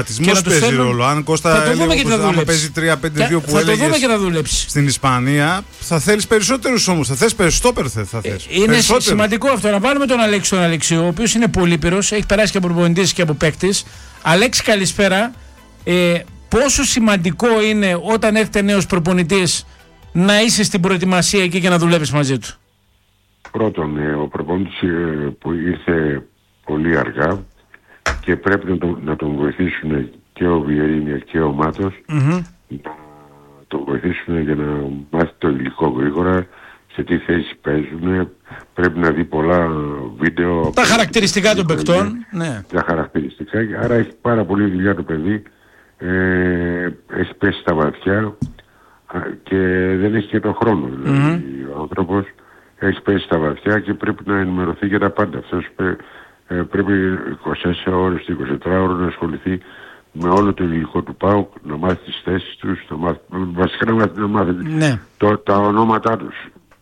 Και να παίζει ρόλο. Αν Κώστα άμα παίζει 3-5-2 που έλεγες στην Ισπανία, θα θέλεις περισσότερους όμως. Θα θες στόπερ. Είναι σημαντικό αυτό. Να βάλουμε τον Αλέξη, ο οποίος είναι πολύπειρος, έχει περάσει και από προπονητής και από παίκτης. Αλέξη, καλησπέρα. Πόσο σημαντικό είναι όταν έρχεται νέος προπονητής να είσαι στην προετοιμασία εκεί και να δουλεύεις μαζί του? Πρώτον, ο προπονητής που ήρθε πολύ αργά και πρέπει να τον βοηθήσουν και ο Βιερίνια και ο Μάτος, να τον βοηθήσουν για να μάθει το υλικό γρήγορα, σε τι θέση παίζουν. Πρέπει να δει πολλά βίντεο. Τα χαρακτηριστικά των παικτών. Ναι. Τα χαρακτηριστικά. Άρα έχει πάρα πολύ δουλειά το παιδί. Έχει πέσει στα βαθιά και δεν έχει και τον χρόνο. Δηλαδή, ο άνθρωπος έχει πέσει στα βαθιά και πρέπει να ενημερωθεί για τα πάντα. Αυτός πρέπει 24 ώρες, 24 ώρες να ασχοληθεί με όλο το υλικό του ΠΑΟΚ, να μάθει τις θέσεις τους, βασικά να μάθει τα ονόματά τους.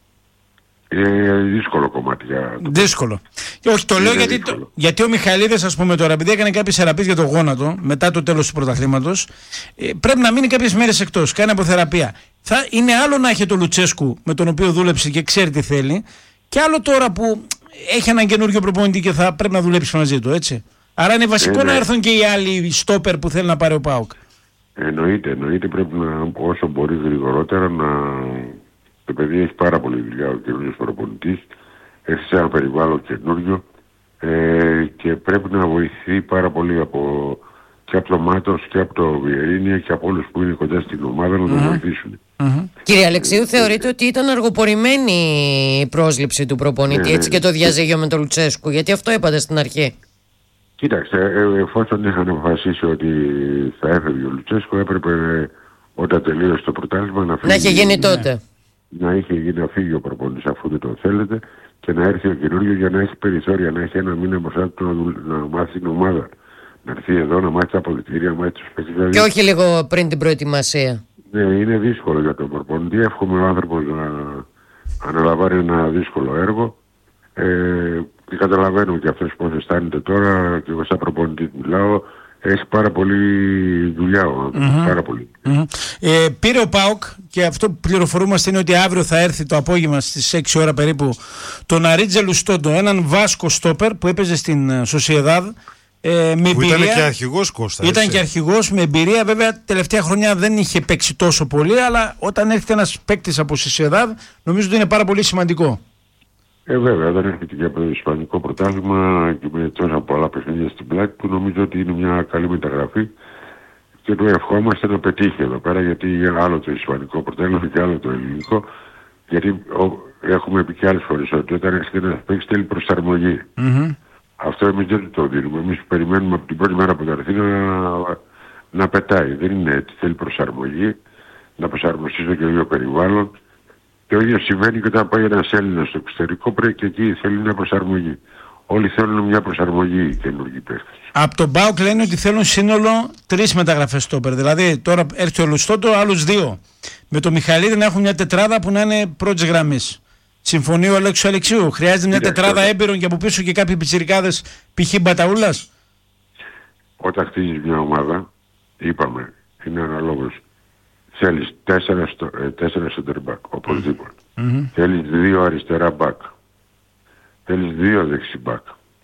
Είναι δύσκολο κομμάτι για το... Δύσκολο. Όχι, το λέω γιατί ο Μιχαηλίδης, ας πούμε τώρα, επειδή έκανε κάποιες θεραπείες για το γόνατο μετά το τέλος του πρωταθλήματος, πρέπει να μείνει κάποιες μέρες εκτός, κάνει αποθεραπεία. Είναι άλλο να έχει το Λουτσέσκου με τον οποίο δούλεψε και ξέρει τι θέλει, και άλλο τώρα που έχει έναν καινούργιο προπονητή και θα πρέπει να δουλέψει μαζί του, έτσι. Άρα είναι βασικό να έρθουν και οι άλλοι στόπερ που θέλει να πάρει ο ΠΑΟΚ. Εννοείται, πρέπει να όσο μπορεί γρηγορότερα να... Το παιδί έχει πάρα πολύ δουλειά, ο καινούργιος προπονητής, έχει σε ένα περιβάλλον καινούργιο και πρέπει να βοηθεί πάρα πολύ και από το Μάτος και από το Βιερίνια και από όλους που είναι κοντά στην ομάδα να τον βοηθήσουν. Κύριε Αλεξίου, θεωρείτε ότι ήταν αργοπορημένη η πρόσληψη του προπονητή, έτσι, και το διαζύγιο με τον Λουτσέσκου? Γιατί αυτό είπατε στην αρχή. Κοίταξε, εφόσον είχαν αποφασίσει ότι θα έφευγε ο Λουτσέσκου, έπρεπε όταν τελείωσε το πρωτάθλημα να φύγει. Να είχε γίνει τότε. Να είχε γίνει, να φύγει ο προπονητής αφού δεν το θέλετε και να έρθει ο καινούργιος για να έχει περιθώρια, να έχει ένα μήνα μπροστά του να μάθει την ομάδα. Να έρθει εδώ να μάθει τα αποδυτήρια, να μάθει τους παίκτες. Και όχι λίγο πριν την προετοιμασία. Ναι, είναι δύσκολο για τον προπονητή. Εύχομαι ο άνθρωπος να αναλαμβάνει ένα δύσκολο έργο. Και καταλαβαίνω και αυτός πώς αισθάνεται τώρα, και εγώ σαν προπονητή μιλάω. Έχει πάρα πολύ δουλειά ο άνθρωπος, πάρα πολύ. Πήρε ο ΠΑΟΚ, και αυτό που πληροφορούμαστε είναι ότι αύριο θα έρθει το απόγευμα στις 6 ώρα περίπου τον Αρίτζε Λουστόντο, έναν Βάσκο στόπερ που έπαιζε στην Σοσιεδάδ. Που ήταν και αρχηγός, Κώστα. Ήταν και αρχηγός με εμπειρία. Βέβαια τελευταία χρονιά δεν είχε παίξει τόσο πολύ, αλλά όταν έρχεται ένας παίκτης από Σοσιεδάδ νομίζω ότι είναι πάρα πολύ σημαντικό. Βέβαια, δεν έρχεται και από το Ισπανικό πρωτάθλημα και με τόσα πολλά παιχνίδια στην πλάτη του, νομίζω ότι είναι μια καλή μεταγραφή και του ευχόμαστε να πετύχει εδώ πέρα, γιατί άλλο το Ισπανικό πρωτάθλημα και άλλο το ελληνικό, γιατί έχουμε πει και άλλες φορές ότι όταν έρχεται να παίξει θέλει προσαρμογή. Αυτό εμείς δεν το δίνουμε. Εμείς περιμένουμε από την πρώτη μέρα που θα έρθει να πετάει. Δεν είναι έτσι. Θέλει προσαρμογή, να προσαρμοστεί στο καινούριο περιβάλλον. Και το ίδιο συμβαίνει και όταν πάει ένας Έλληνας στο εξωτερικό, πρέπει και εκεί θέλει μια προσαρμογή. Όλοι θέλουν μια προσαρμογή οι καινούργοι παίκτες. Από τον ΠΑΟΚ λένε ότι θέλουν σύνολο 3 μεταγραφές στόπερ. Δηλαδή τώρα έρθει ο Λουστόντο, άλλους 2. Με τον Μιχαηλίδη να έχουν μια τετράδα που να είναι πρώτης γραμμής. Συμφωνεί ο Αλεξίου? Χρειάζεται μια τετράδα έμπειρων και από πίσω και κάποιοι πιτσιρικάδες, π.χ. Μπαταούλας. Όταν χτίζεις μια ομάδα, είπαμε, είναι αναλόγως. Θέλεις 4 center back, οπωσδήποτε. Θέλεις 2 αριστερά back. Θέλεις 2 δεξί back.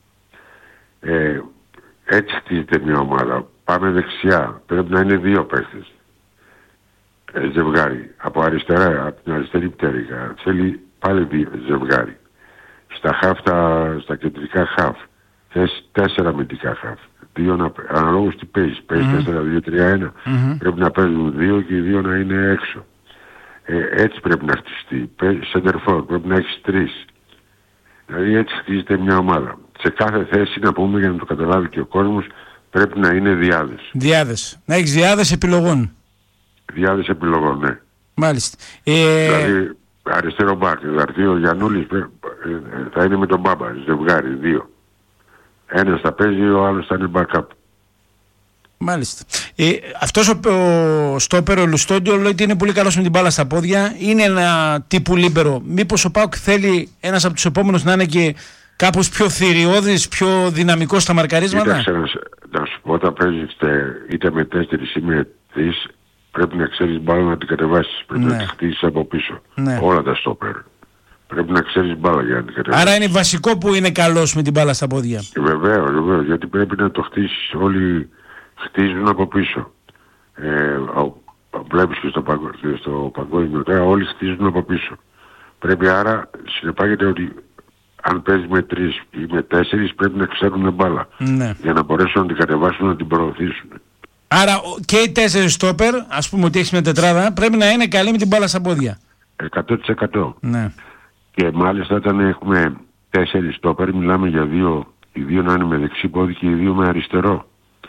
Έτσι χτίζεται μια ομάδα. Πάμε δεξιά. Πρέπει να είναι 2 παίκτες. Ζευγάρι. Από αριστερά, από την αριστερή πτέρυγα. Θέλει πάλι 2 ζευγάρι. Στα κεντρικά χαφ. Θες 4 αμυντικά χαφ. Αναλόγως τι παίζεις. Παίζεις 4-2-3-1. Πρέπει να παίζουν 2 και οι 2 να είναι έξω. Έτσι πρέπει να χτιστεί. Center for, πρέπει να έχεις 3. Δηλαδή έτσι χτίζεται μια ομάδα. Σε κάθε θέση, να πούμε για να το καταλάβει και ο κόσμος, πρέπει να είναι διάδες. Να έχεις διάδες επιλογών. Διάδες επιλογών, ναι. Μάλιστα. Δηλαδή αριστερό μπακ, δηλαδή ο Γιαννούλης θα είναι με τον Μπάμπα, ζευγάρι, 2. Ένας θα παίζει, ο άλλος θα είναι backup. Μάλιστα. Αυτός ο στόπερ, ο Λουστόντιο, λέει ότι είναι πολύ καλός με την μπάλα στα πόδια. Είναι ένα τύπου λίμπερο. Μήπως ο ΠΑΟΚ θέλει ένας από τους επόμενους να είναι και κάπως πιο θηριώδης, πιο δυναμικός στα μαρκαρίσματα? να σου πω, όταν παίζεις είτε με 4 ή με 3, πρέπει να ξέρεις μπάλα να την κατεβάσεις. Πρέπει να την χτίσεις από πίσω. Όλα τα στόπερ. Πρέπει να ξέρεις μπάλα για να την κατεβάσεις. Άρα είναι βασικό που είναι καλός με την μπάλα στα πόδια. Βεβαίως, γιατί πρέπει να το χτίσεις. Όλοι χτίζουν από πίσω. Βλέπεις και στο παγκόσμιο τώρα, όλοι χτίζουν από πίσω. Πρέπει άρα, συνεπάγεται ότι αν παίζει με 3 ή με 4 πρέπει να ξέρουν μπάλα. Για να μπορέσουν να την κατεβάσουν, να την προωθήσουν. Άρα και οι 4 στόπερ, ας πούμε ότι έχεις μια τετράδα, πρέπει να είναι καλή με την μπάλα στα πόδια. 100%. Ναι. Και μάλιστα όταν έχουμε 4 στόπερ, μιλάμε για 2, οι 2 να είναι με δεξί πόδι και οι 2 με αριστερό.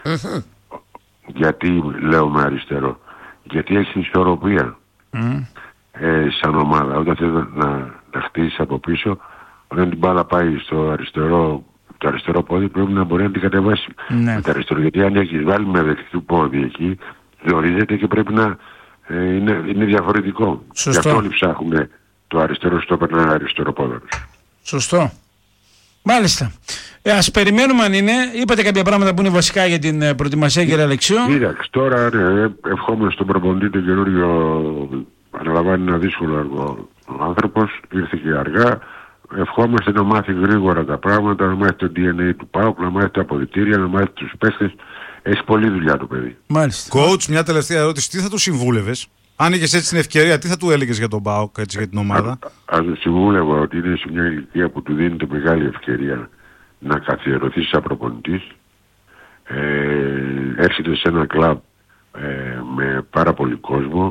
Γιατί λέω με αριστερό? Γιατί έχει ισορροπία σαν ομάδα. Όταν θες να χτίσεις από πίσω, όταν την μπάλα πάει στο αριστερό πόδι, πρέπει να μπορεί να την κατεβάσει με το αριστερό. Γιατί αν έχεις βάλει με δεξί πόδι εκεί, διορίζεται και πρέπει να είναι διαφορετικό. Σωστό. Γι' αυτό όλοι ψάχνουν το αριστερό στόπερ να είναι αριστερό πόδι. Σωστό. Μάλιστα. Ας περιμένουμε αν είναι. Είπατε κάποια πράγματα που είναι βασικά για την προετοιμασία, κύριε Αλεξίου. Κοίταξε, τώρα ευχόμαστε στον προπονητή τον καινούριο, αναλαμβάνει ένα δύσκολο έργο ο άνθρωπος, ήρθε και αργά. Ευχόμαστε να μάθει γρήγορα τα πράγματα, να μάθει το DNA του ΠΑΟΚ, να μάθει τα αποδυτήρια, να μάθει τους παίχτες. Έχει πολλή δουλειά το παιδί. Μάλιστα. Coach, μια τελευταία ερώτηση. Τι θα του συμβούλευες? Αν είχες έτσι την ευκαιρία, τι θα του έλεγες για τον ΠΑΟΚ, έτσι, για την ομάδα? Ας του συμβούλευα ότι είναι σε μια ηλικία που του δίνεται μεγάλη ευκαιρία να καθιερωθεί σαν προπονητής. Έρχεται σε ένα κλαμπ με πάρα πολύ κόσμο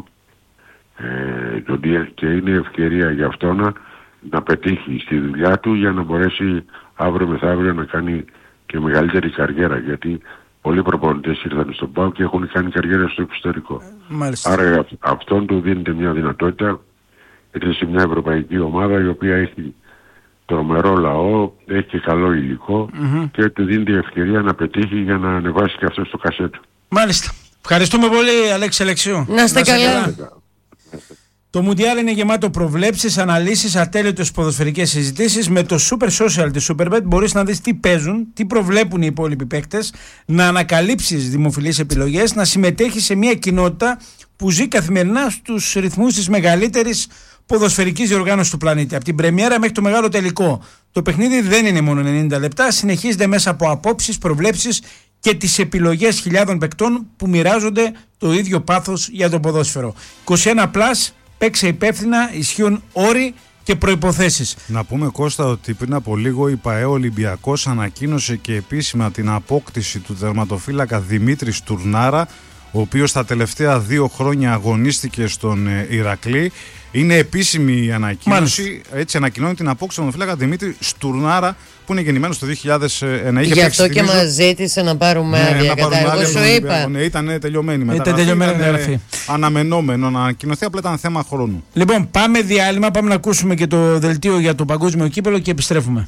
και είναι ευκαιρία για αυτό να πετύχει στη δουλειά του για να μπορέσει αύριο μεθαύριο να κάνει και μεγαλύτερη καριέρα, γιατί πολλοί προπονητές ήρθαν στον ΠΑΟΚ και έχουν κάνει καριέρα στο εξωτερικό. Άρα αυτόν του δίνεται μια δυνατότητα. Είναι σε μια ευρωπαϊκή ομάδα η οποία έχει τρομερό λαό, έχει και καλό υλικό και του δίνει την ευκαιρία να πετύχει για να ανεβάσει και αυτό στο κασέτο. Μάλιστα. Ευχαριστούμε πολύ, Αλέξη Αλεξίου. Να είστε καλά. Το Μουντιάλ είναι γεμάτο προβλέψεις, αναλύσεις, ατέλειωτες ποδοσφαιρικές συζητήσεις. Με το Super Social της Superbet μπορείς να δεις τι παίζουν, τι προβλέπουν οι υπόλοιποι παίκτες, να ανακαλύψεις δημοφιλείς επιλογές, να συμμετέχεις σε μια κοινότητα που ζει καθημερινά στους ρυθμούς της μεγαλύτερης ποδοσφαιρικής διοργάνωσης του πλανήτη. Από την πρεμιέρα μέχρι το μεγάλο τελικό. Το παιχνίδι δεν είναι μόνο 90 λεπτά, συνεχίζεται μέσα από απόψεις, προβλέψεις και τις επιλογές χιλιάδων παικτών που μοιράζονται το ίδιο πάθος για το ποδόσφαιρο. 21+, παίξε υπεύθυνα, ισχύουν όροι και προϋποθέσεις. Να πούμε, Κώστα, ότι πριν από λίγο η ΠΑΕ Ολυμπιακός ανακοίνωσε και επίσημα την απόκτηση του τερματοφύλακα Δημήτρη Στουρνάρα, ο οποίος τα τελευταία 2 χρόνια αγωνίστηκε στον Ηρακλή. Είναι επίσημη η ανακοίνωση. Έτσι ανακοινώνει την απόκτηση του τερματοφύλακα Δημήτρη Στουρνάρα, που είναι γεννημένος το 2001. Γι' αυτό και μας ζήτησε να πάρουμε άδεια. Εγώ σου είπα. Ήταν τελειωμένη μετά. Ήταν τελειωμένη μεταγραφή. Αναμενόμενο να ανακοινωθεί, απλά ήταν θέμα χρόνου. Λοιπόν, πάμε διάλειμμα, πάμε να ακούσουμε και το δελτίο για το παγκόσμιο κύπελλο και επιστρέφουμε.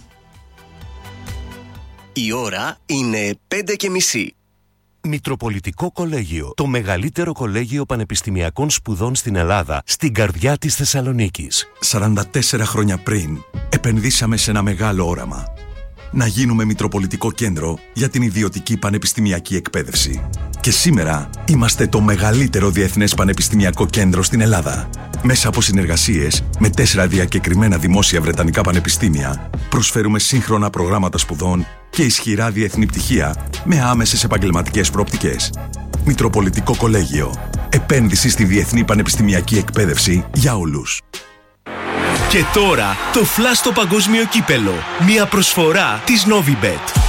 Η ώρα είναι 5:30. Μητροπολιτικό Κολέγιο, το μεγαλύτερο κολέγιο πανεπιστημιακών σπουδών στην Ελλάδα, στην καρδιά της Θεσσαλονίκης. 44 χρόνια πριν, επενδύσαμε σε ένα μεγάλο όραμα. Να γίνουμε Μητροπολιτικό Κέντρο για την ιδιωτική πανεπιστημιακή εκπαίδευση. Και σήμερα είμαστε το μεγαλύτερο διεθνές πανεπιστημιακό κέντρο στην Ελλάδα. Μέσα από συνεργασίες με 4 διακεκριμένα δημόσια βρετανικά πανεπιστήμια, προσφέρουμε σύγχρονα προγράμματα σπουδών και ισχυρά διεθνή πτυχία με άμεσες επαγγελματικές προοπτικές. Μητροπολιτικό Κολέγιο. Επένδυση στη διεθνή πανεπιστημιακή εκπαίδευση για όλους. Και τώρα το Flash στο παγκόσμιο κύπελλο. Μια προσφορά της Novibet.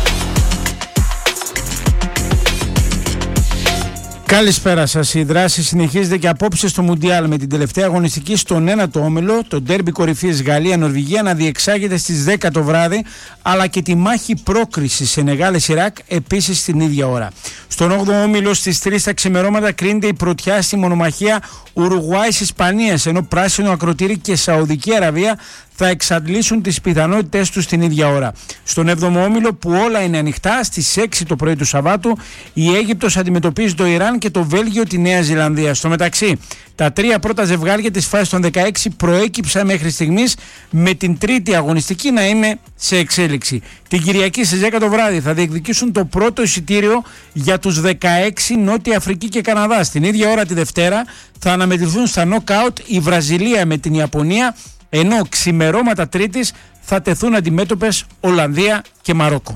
Καλησπέρα σας. Η δράση συνεχίζεται και απόψε στο Μουντιάλ, με την τελευταία αγωνιστική στον 1ο όμιλο, το ντέρμπι κορυφής Γαλλία-Νορβηγία, να διεξάγεται στις 10 το βράδυ, αλλά και τη μάχη πρόκρισης Σενεγάλης-Ιράκ επίσης την ίδια ώρα. Στον 8ο όμιλο στις 3 τα ξημερώματα κρίνεται η πρωτιά στη μονομαχία Ουρουγουάης-Ισπανίας, ενώ πράσινο ακροτήρι και Σαουδική Αραβία θα εξαντλήσουν τις πιθανότητες τους την ίδια ώρα. Στον 7ο όμιλο, που όλα είναι ανοιχτά, στις 6 το πρωί του Σαββάτου, η Αίγυπτος αντιμετωπίζει το Ιράν και το Βέλγιο τη Νέα Ζηλανδία. Στο μεταξύ, τα 3 πρώτα ζευγάρια της φάσης των 16 προέκυψαν μέχρι στιγμής, με την τρίτη αγωνιστική να είναι σε εξέλιξη. Την Κυριακή στις 10 το βράδυ θα διεκδικήσουν το πρώτο εισιτήριο για τους 16 Νότια Αφρική και Καναδά. Στην ίδια ώρα τη Δευτέρα θα αναμετρηθούν στα νοκάουτ η Βραζιλία με την Ιαπωνία, ενώ ξημερώματα Τρίτης θα τεθούν αντιμέτωπες Ολλανδία και Μαρόκο.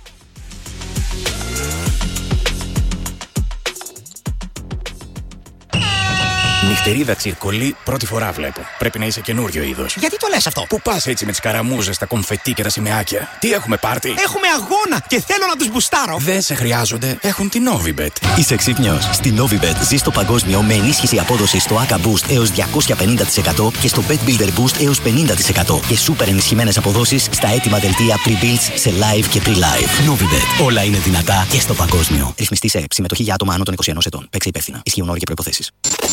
Νυχτερίδα τσιρκολί, πρώτη φορά βλέπω. Πρέπει να είσαι καινούριο είδος. Γιατί το λες αυτό? Πού πας έτσι με τις καραμούζες, τα κομφετί και τα σημαίακια? Τι έχουμε πάρτι? Έχουμε αγώνα και θέλω να τους μπουστάρω. Δεν σε χρειάζονται, έχουν την Novibet. Είσαι ξύπνιος? Στη Novibet ζεις το παγκόσμιο με ενίσχυση απόδοσης στο ACA Boost έως 250% και στο Bet Builder Boost έως 50% και σούπερ ενισχυμένες αποδόσεις στα έτοιμα δελτία pre-builds σε live και pre-live. Novibet. Όλα είναι δυνατά και στο παγκόσμιο. Ρυθμιστή σε ΕΠ. Συμμετοχή για άτομα άνω των 21 ετών. Παίξε υπεύθυνα. Ισχύουν όροι και προϋποθέσεις.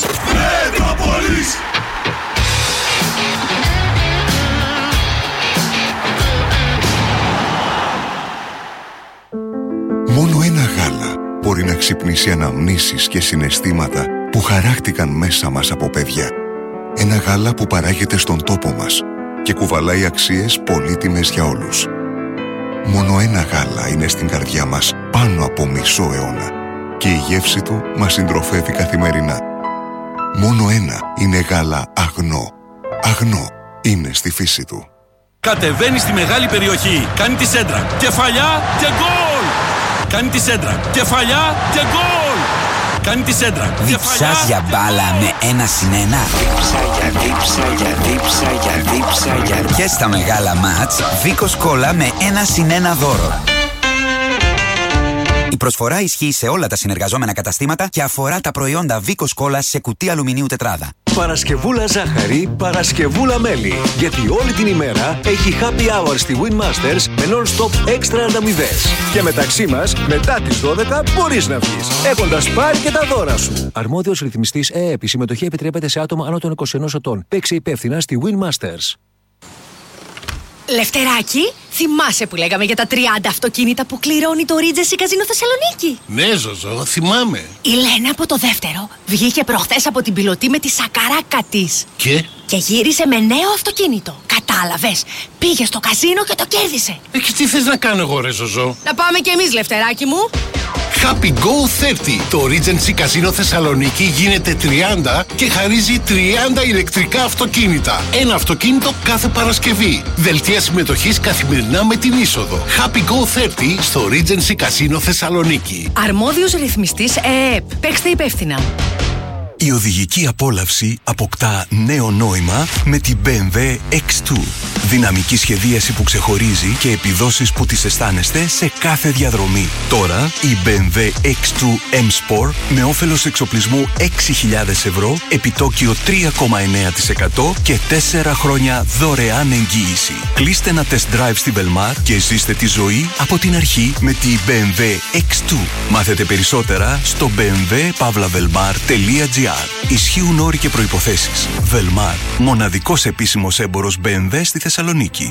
Μόνο ένα γάλα μπορεί να ξυπνήσει αναμνήσεις και συναισθήματα που χαράχτηκαν μέσα μας από παιδιά. Ένα γάλα που παράγεται στον τόπο μας και κουβαλάει αξίες πολύτιμες για όλους. Μόνο ένα γάλα είναι στην καρδιά μας πάνω από μισό αιώνα και η γεύση του μας συντροφεύει καθημερινά. Μόνο ένα είναι γάλα Αγνό. Αγνό είναι στη φύση του. Κατεβαίνει στη μεγάλη περιοχή. Κάνει τη σέντρα. Κεφαλιά και γκολ! Κάνει τη σέντρα. Κεφαλιά και γκολ! Κάνει τη σέντρα. Διψάς για μπάλα με 1-1. Διψά. Και στα μεγάλα μάτς, Βίκος Κόλλα με 1-1 δώρο. Η προσφορά ισχύει σε όλα τα συνεργαζόμενα καταστήματα και αφορά τα προϊόντα Βίκος Κόλλα σε κουτί αλουμινίου τετράδα. Παρασκευούλα ζάχαρη, Παρασκευούλα μέλι. Γιατί όλη την ημέρα έχει happy hour στη Winmasters με non-stop έξτρα ανταμοιβές. Και μεταξύ μας, μετά τις 12 μπορείς να βγεις, έχοντας πάρει και τα δώρα σου. Αρμόδιος ρυθμιστής ΕΕΠ. Η συμμετοχή επιτρέπεται σε άτομα άνω των 21 ετών. Παίξε υπεύθυνα στη Winmasters. Λευτεράκη, θυμάσαι που λέγαμε για τα 30 αυτοκίνητα που κληρώνει το Regency Casino Θεσσαλονίκη? Ναι, Ζωζό, θυμάμαι. Η Λένα από το δεύτερο βγήκε προχθές από την πιλωτή με τη σακαράκα της. Και γύρισε με νέο αυτοκίνητο. Κατάλαβες, πήγε στο καζίνο και το κέρδισε. Και τι θες να κάνω εγώ, ρε Ζωζό? Να πάμε κι εμείς, Λευτεράκη μου. Happy Go 30. Το Regency Casino Θεσσαλονίκη γίνεται 30 και χαρίζει 30 ηλεκτρικά αυτοκίνητα. Ένα αυτοκίνητο κάθε Παρασκευή. Δελτία συμμετοχής καθημερινά με την είσοδο. Happy Go 30 στο Regency Casino Θεσσαλονίκη. Αρμόδιος ρυθμιστής ΕΕΠ. Παίξτε υπεύθυνα. Η οδηγική απόλαυση αποκτά νέο νόημα με την BMW X2. Δυναμική σχεδίαση που ξεχωρίζει και επιδόσεις που τις αισθάνεστε σε κάθε διαδρομή. Τώρα η BMW X2 M Sport με όφελος εξοπλισμού 6.000 ευρώ, επιτόκιο 3,9% και 4 χρόνια δωρεάν εγγύηση. Κλείστε ένα test drive στη Velmar και ζήστε τη ζωή από την αρχή με τη BMW X2. Μάθετε περισσότερα στο bmw-velmar.gr. Ισχύουν όροι και προϋποθέσεις. Velmar, μοναδικός επίσημος έμπορος BMW στη Θεσσαλονίκη.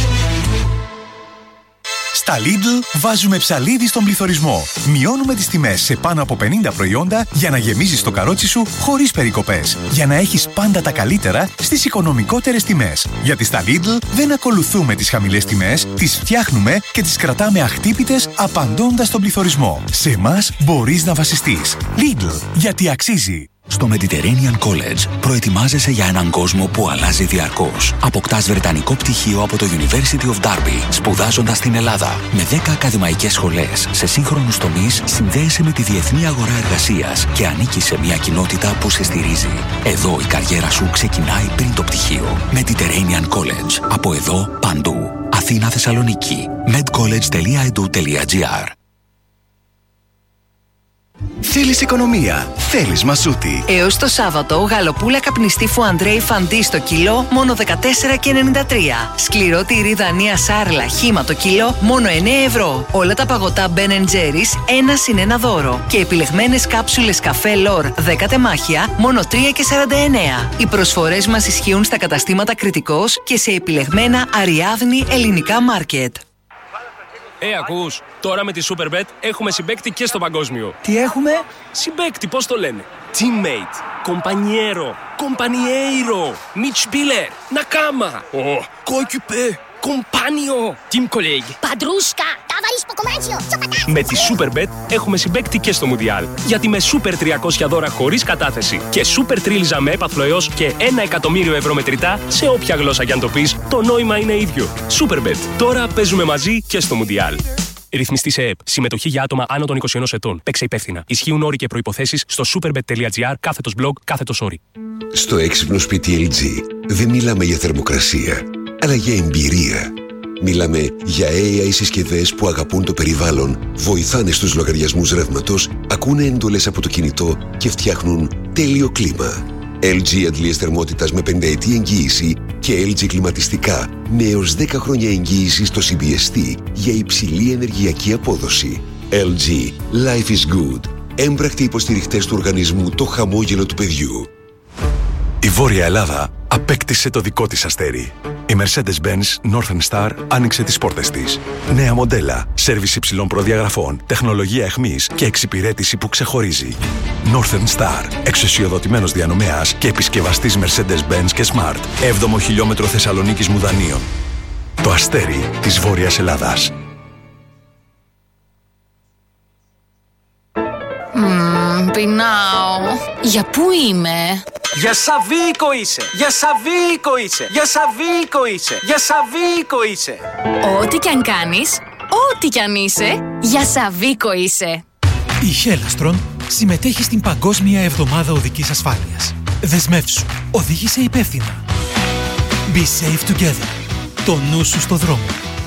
Στα Lidl βάζουμε ψαλίδι στον πληθωρισμό. Μειώνουμε τις τιμές σε πάνω από 50 προϊόντα για να γεμίζεις το καρότσι σου χωρίς περικοπές. Για να έχεις πάντα τα καλύτερα στις οικονομικότερες τιμές. Γιατί στα Lidl δεν ακολουθούμε τις χαμηλές τιμές, τις φτιάχνουμε και τις κρατάμε αχτύπητες απαντώντας στον πληθωρισμό. Σε εμάς μπορείς να βασιστείς. Lidl, γιατί αξίζει. Στο Mediterranean College προετοιμάζεσαι για έναν κόσμο που αλλάζει διαρκώς. Αποκτάς βρετανικό πτυχίο από το University of Derby, σπουδάζοντας στην Ελλάδα. Με 10 ακαδημαϊκές σχολές σε σύγχρονους τομείς, συνδέεσαι με τη διεθνή αγορά εργασίας και ανήκεις σε μια κοινότητα που σε στηρίζει. Εδώ η καριέρα σου ξεκινάει πριν το πτυχίο. Mediterranean College. Από εδώ παντού. Αθήνα, Θεσσαλονίκη. medcollege.edu.gr. Θέλεις οικονομία, θέλεις Μασούτη. Έως το Σάββατο, γαλοπούλα καπνιστή Φουαντρέι Φαντί στο κιλό, μόνο 14,93. Σκληρό τυρί Δανία Σάρλα χύμα το κιλό, μόνο 9 ευρώ. Όλα τα παγωτά Ben & Jerry's, 1+1 δώρο. Και επιλεγμένες κάψουλες καφέ Λόρ 10 τεμάχια, μόνο 3,49. Οι προσφορές μας ισχύουν στα καταστήματα Κρητικός και σε επιλεγμένα Αριάδνη ελληνικά μάρκετ. Ακούς, τώρα με τη Superbet έχουμε συμπαίκτη και στο παγκόσμιο. Τι έχουμε? Συμπαίκτη, πώς το λένε? Teammate, compañero, compañeiro, Mitspieler, Nakama, coéquipier, compagno, team colleague. Παντρούσκα, ταβαρίσκο κομμάτσιο, Με τη Superbet έχουμε συμπαίκτη και στο Μουντιάλ. Γιατί με Super 300 δώρα χωρίς κατάθεση και Super Τρίλιζα με έπαθλο έως και 1 εκατομμύριο ευρώ μετρητά, σε όποια γλώσσα κι αν το πεις, το νόημα είναι ίδιο. Superbet. Τώρα παίζουμε μαζί και στο Μουντιάλ. Ρυθμιστή σε ΕΠ. Συμμετοχή για άτομα άνω των 21 ετών. Παίξε υπεύθυνα. Ισχύουν όροι και προϋποθέσεις στο superbet.gr/blog/όροι. Στο έξυπνο σπίτι LG δεν μιλάμε για θερμοκρασία, αλλά για εμπειρία. Μιλάμε για AI συσκευές που αγαπούν το περιβάλλον, βοηθάνε στους λογαριασμούς ρεύματος, ακούνε εντολές από το κινητό και φτιάχνουν τέλειο κλίμα. LG αντλίες θερμότητας με 5 ετή εγγύηση και LG κλιματιστικά με έως 10 χρόνια εγγύηση στο CBST για υψηλή ενεργειακή απόδοση. LG. Life is good. Έμπρακτοι υποστηριχτές του οργανισμού Το Χαμόγελο του Παιδιού. Η Βόρεια Ελλάδα απέκτησε το δικό της αστέρι. Η Mercedes-Benz Northern Star άνοιξε τις πόρτες της. Νέα μοντέλα, σέρβις υψηλών προδιαγραφών, τεχνολογία εχμής και εξυπηρέτηση που ξεχωρίζει. Northern Star, εξουσιοδοτημένος διανομέας και επισκευαστής Mercedes-Benz και Smart. 7ο χιλιόμετρο Θεσσαλονίκης Μουδανίων. Το αστέρι της Βόρειας Ελλάδας. Πεινάω. Για πού είμαι? Για Σαββίκο είσαι! Για Σαββίκο είσαι! Για Σαββίκο είσαι! Για Σαββίκο είσαι! Ό,τι κι αν κάνεις, ό,τι κι αν είσαι, για Σαββίκο είσαι. Η Χέλαστρον συμμετέχει στην Παγκόσμια Εβδομάδα Οδικής Ασφάλειας. Δεσμεύσου, οδήγησε υπεύθυνα. Be safe together. Το νου σου στο δρόμο.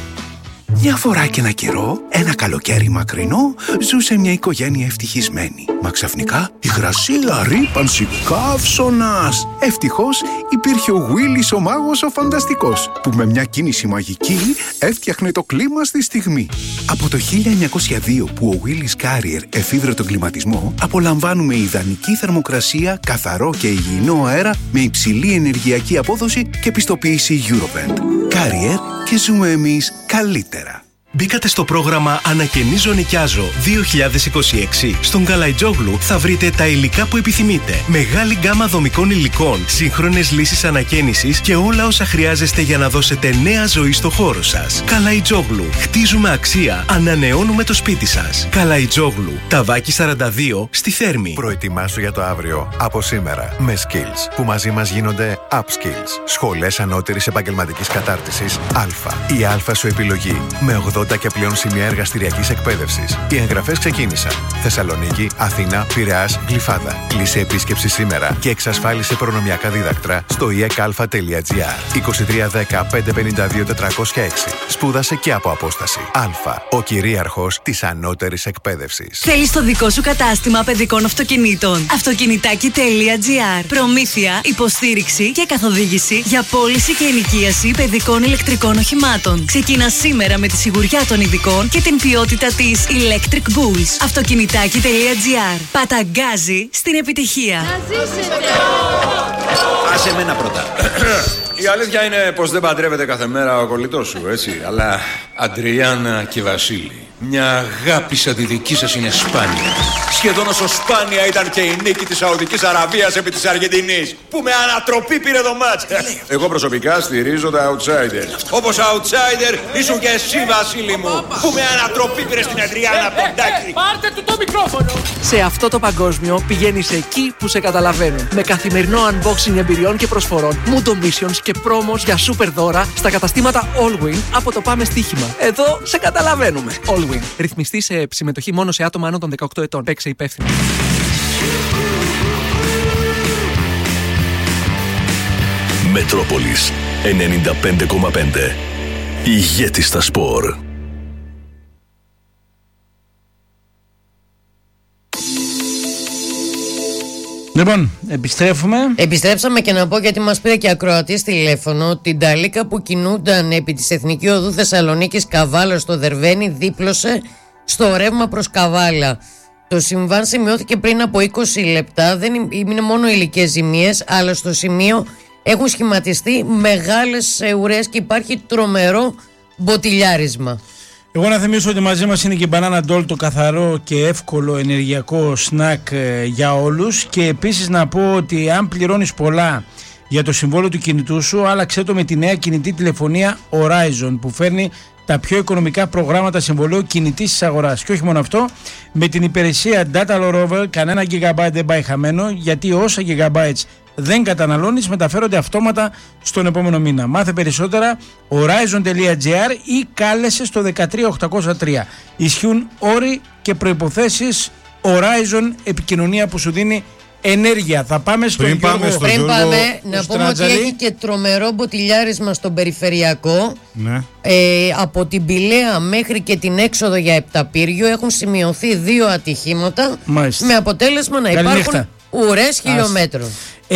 Μια φορά και ένα καιρό, ένα καλοκαίρι μακρινό, ζούσε μια οικογένεια ευτυχισμένη. Μα ξαφνικά υγρασία, ρύπανση, καύσωνας. Ευτυχώς υπήρχε ο Γουίλις ο μάγος ο φανταστικός, που με μια κίνηση μαγική έφτιαχνε το κλίμα στη στιγμή. Από το 1902 που ο Γουίλις Κάριερ εφήβρε τον κλιματισμό, απολαμβάνουμε ιδανική θερμοκρασία, καθαρό και υγιεινό αέρα με υψηλή ενεργειακή απόδοση και πιστοποίηση Eurovent. Κάριερ και ζούμε εμείς καλύτερα. Μπήκατε στο πρόγραμμα Ανακαινίζω Νοικιάζω 2026. Στον Καλαϊτζόγλου θα βρείτε τα υλικά που επιθυμείτε. Μεγάλη γκάμα δομικών υλικών, σύγχρονες λύσεις ανακαίνησης και όλα όσα χρειάζεστε για να δώσετε νέα ζωή στο χώρο σας. Καλαϊτζόγλου. Χτίζουμε αξία. Ανανεώνουμε το σπίτι σας. Καλαϊτζόγλου. Ταβάκι 42 στη Θέρμη. Προετοιμάσου για το αύριο από σήμερα με Skills, που μαζί μας γίνονται Upskills. Σχολές ανώτερης επαγγελματικής κατάρτισης Α. Η Α σου επιλογή με 80 και πλέον σημεία εργαστηριακής εκπαίδευσης. Οι εγγραφές ξεκίνησαν. Θεσσαλονίκη, Αθήνα, Πειραιάς, Γλυφάδα. Κλείσε επίσκεψη σήμερα και εξασφάλισε προνομιακά δίδακτρα στο ekalfa.gr. 2310 552 406. Σπούδασε και από απόσταση. Α. Ο κυρίαρχος της ανώτερης εκπαίδευσης. Θέλεις το δικό σου κατάστημα παιδικών αυτοκινήτων? Αυτοκινητάκι.gr. Προμήθεια, υποστήριξη και καθοδήγηση για πώληση και ενοικίαση παιδικών ηλεκτρικών οχημάτων. Ξεκινά σήμερα με τη σιγουριά των ειδικών και την ποιότητα της Electric Bulls. Αυτοκινητάκι.gr. Παταγκάζει στην επιτυχία. Άσε εμένα πρώτα. Η αλήθεια είναι πως δεν παντρεύεται κάθε μέρα ο κολλητός σου, έτσι. Αλλά Αντριάννα και Βασίλη, μια αγάπη σαν τη δική σας είναι σπάνια. Σχεδόν όσο σπάνια ήταν και η νίκη της Σαουδικής Αραβίας επί της Αργεντινής, που με ανατροπή πήρε το μάτς. Εγώ προσωπικά στηρίζω τα outsider. Όπως outsider ήσουν και εσύ, Βασίλη μου, που με ανατροπή πήρε στην Αντριάννα Ποντάκη. Πάρτε του το μικρόφωνο! Σε αυτό το παγκόσμιο πηγαίνεις εκεί που σε καταλαβαίνουν. Με καθημερινό unboxing εμπειριών και προσφορών, Mundo Missions και πρόμος για super δώρα στα καταστήματα Allwin από το Πάμε Στοίχημα. Εδώ σε καταλαβαίνουμε. Allwin. Ρυθμιστή σε συμμετοχή μόνο σε άτομα άνω των 18 ετών. Παίξε υπεύθυνα. Μετρόπολης 95,5. Ηγέτη στα σπορ. Λοιπόν, επιστρέψαμε και να πω, γιατί μας πήρε και ακροατής τηλέφωνο, την ταλίκα που κινούνταν επί της Εθνική Οδού Θεσσαλονίκης Καβάλα στο Δερβαίνι δίπλωσε στο ρεύμα προς Καβάλα. Το συμβάν σημειώθηκε πριν από 20 λεπτά, δεν είναι μόνο υλικές ζημίες, αλλά στο σημείο έχουν σχηματιστεί μεγάλες ουρές και υπάρχει τρομερό μποτιλιάρισμα. Εγώ να θυμίσω ότι μαζί μας είναι και η Banana Doll, το καθαρό και εύκολο ενεργειακό σνακ για όλους, και επίσης να πω ότι αν πληρώνεις πολλά για το συμβόλαιο του κινητού σου, άλλαξε το με τη νέα κινητή τηλεφωνία Horizon που φέρνει τα πιο οικονομικά προγράμματα συμβολαίου κινητής της αγοράς. Και όχι μόνο αυτό, με την υπηρεσία Data Rollover κανένα gigabyte δεν πάει χαμένο, γιατί όσα gigabytes δεν καταναλώνεις μεταφέρονται αυτόματα στον επόμενο μήνα. Μάθε περισσότερα horizon.gr ή κάλεσε στο 13803. Ισχύουν όροι και προϋποθέσεις. Horizon, επικοινωνία που σου δίνει ενέργεια. Θα πάμε στον Γιώργο. Πριν πάμε, να πούμε ότι έχει και τρομερό μποτιλιάρισμα στον περιφερειακό. Ναι. Από την Πηλαία μέχρι και την έξοδο για Επταπύργιο έχουν σημειωθεί 2 ατυχήματα. Μάλιστα. Με αποτέλεσμα να υπάρχουν ουρές χιλιόμετρων. 119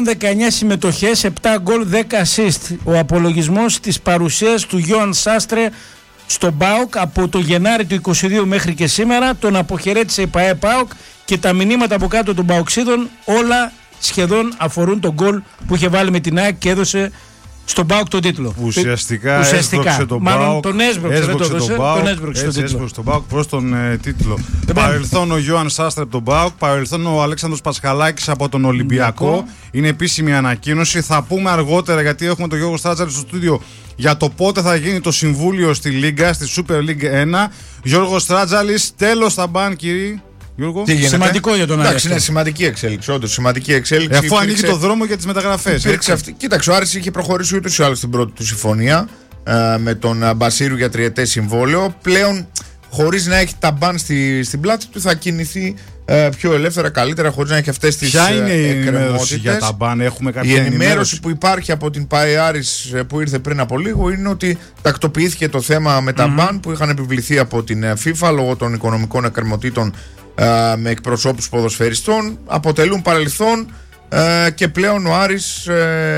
συμμετοχές, 7 γκολ, 10 assist. Ο απολογισμός της παρουσίας του Γιώαν Σάστρε στον ΠΑΟΚ από το Γενάρη του 22 μέχρι και σήμερα. Τον αποχαιρέτησε η ΠΑΟΚ και τα μηνύματα από κάτω των ΠΑΟΚσίδων όλα σχεδόν αφορούν τον γκολ που είχε βάλει με την ΑΕΚ και έδωσε στον ΠΑΟΚ τον τίτλο. Ουσιαστικά έσπρωξε τον ΠΑΟΚ. Μάλλον τον έσπρωξε, δεν το έδωσε, τον έσπρωξε τον τίτλο. Έσπρωξε τον ΠΑΟΚ προς τον τίτλο. Παρελθόν ο Γιώαν Σάστρε από τον ΠΑΟΚ, παρελθόν ο Αλέξανδρος Πασχαλάκης από τον Ολυμπιακό. Είναι επίσημη ανακοίνωση. Θα πούμε αργότερα, γιατί έχουμε τον Γιώργο Στράτζαλη στο στούντιο, για το πότε θα γίνει το συμβούλιο στη Λίγκα, στη Super League 1. Γιώργος Στράτζαλης, τέλος στα μπαν, κύριοι. Γιώργο. Σημαντικό για τον Άρη. Εντάξει, είναι σημαντική εξέλιξη. Όντως, σημαντική εξέλιξη. Αφού ανοίγει το δρόμο για τις μεταγραφές. Κοίταξε, ο Άρης είχε προχωρήσει ούτως ή άλλως στην πρώτη του συμφωνία με τον Μπασίρου για 3ετές συμβόλαιο. Πλέον, χωρίς να έχει τα μπαν στην πλάτη του, θα κινηθεί πιο ελεύθερα, καλύτερα, χωρίς να έχει αυτές τις εκκρεμότητες. Ποια είναι η ενημέρωση για τα μπαν, έχουμε κάποια ενημέρωση? Η ενημέρωση που υπάρχει από την ΠΑΕ Άρης που ήρθε πριν από λίγο είναι ότι τακτοποιήθηκε το θέμα με τα μπαν που είχαν επιβληθεί από την FIFA λόγω των οικονομικών εκκρεμότητων με εκπροσώπους ποδοσφαιριστών, αποτελούν παρελθόν και πλέον ο Άρης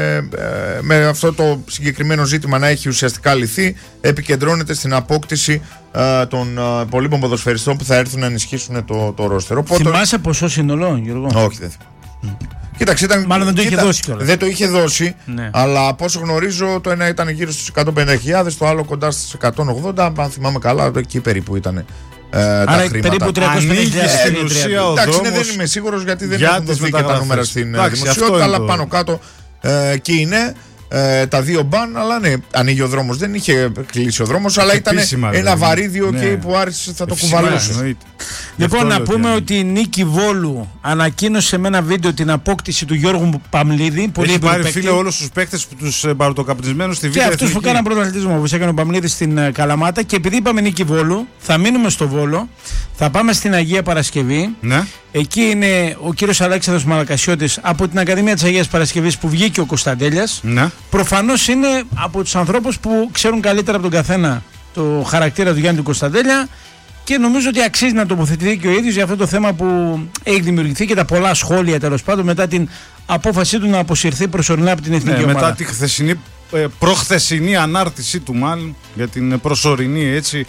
με αυτό το συγκεκριμένο ζήτημα να έχει ουσιαστικά λυθεί, επικεντρώνεται στην απόκτηση των υπολείπων ποδοσφαιριστών που θα έρθουν να ενισχύσουν το ρόστερ. Θυμάσαι ποσό σύνολο, Γιώργο? Όχι, δεν θυμάμαι. Κοίταξε, μάλλον δεν το είχε δώσει κιόλας. Δεν το είχε δώσει, ναι. Αλλά από όσο γνωρίζω το ένα ήταν γύρω στους 150.000, το άλλο κοντά στις 180, αν θυμάμαι καλά, εκεί περίπου ήταν. Άρα περίπου 350.000. Στην ουσία ο δρόμος, δεν είμαι σίγουρος γιατί δεν έχουν δοθεί και τα νούμερα στην δημοσιότητα, αλλά πάνω κάτω εκεί είναι τα 2 μπαν, αλλά ναι, ανοίγει ο δρόμος. Δεν είχε κλείσει ο δρόμος, αλλά ήταν ένα βαρύδιο και που Άρης θα το κουβαλούσε. Λοιπόν, να πούμε ότι η Νίκη Βόλου ανακοίνωσε με ένα βίντεο την απόκτηση του Γιώργου Παμλίδη. Έχει πάρει, φίλε, όλους τους παίκτες που τους μπαρτοκαπνισμένους στη Β' και αυτούς που κάναν πρωταθλητισμό, όπως έκανε ο Παμλίδης στην Καλαμάτα. Και επειδή είπαμε Νίκη Βόλου, θα μείνουμε στο Βόλο, θα πάμε στην Αγία Παρασκευή. Ναι. Εκεί είναι ο κύριος Αλέξανδρος Μαλακασιώτης από την Ακαδημία της Αγίας Παρασκευής που βγήκε ο Κωνσταντέλιας. Ναι. Προφανώς είναι από τους ανθρώπους που ξέρουν καλύτερα από τον καθένα το χαρακτήρα του Γιάννη του Κωνσταντέλια. Και νομίζω ότι αξίζει να τοποθετηθεί και ο ίδιος για αυτό το θέμα που έχει δημιουργηθεί και τα πολλά σχόλια τέλος πάντων μετά την απόφασή του να αποσυρθεί προσωρινά από την εθνική ομάδα. Μετά τη προχθεσινή ανάρτησή του, μάλλον για την προσωρινή έτσι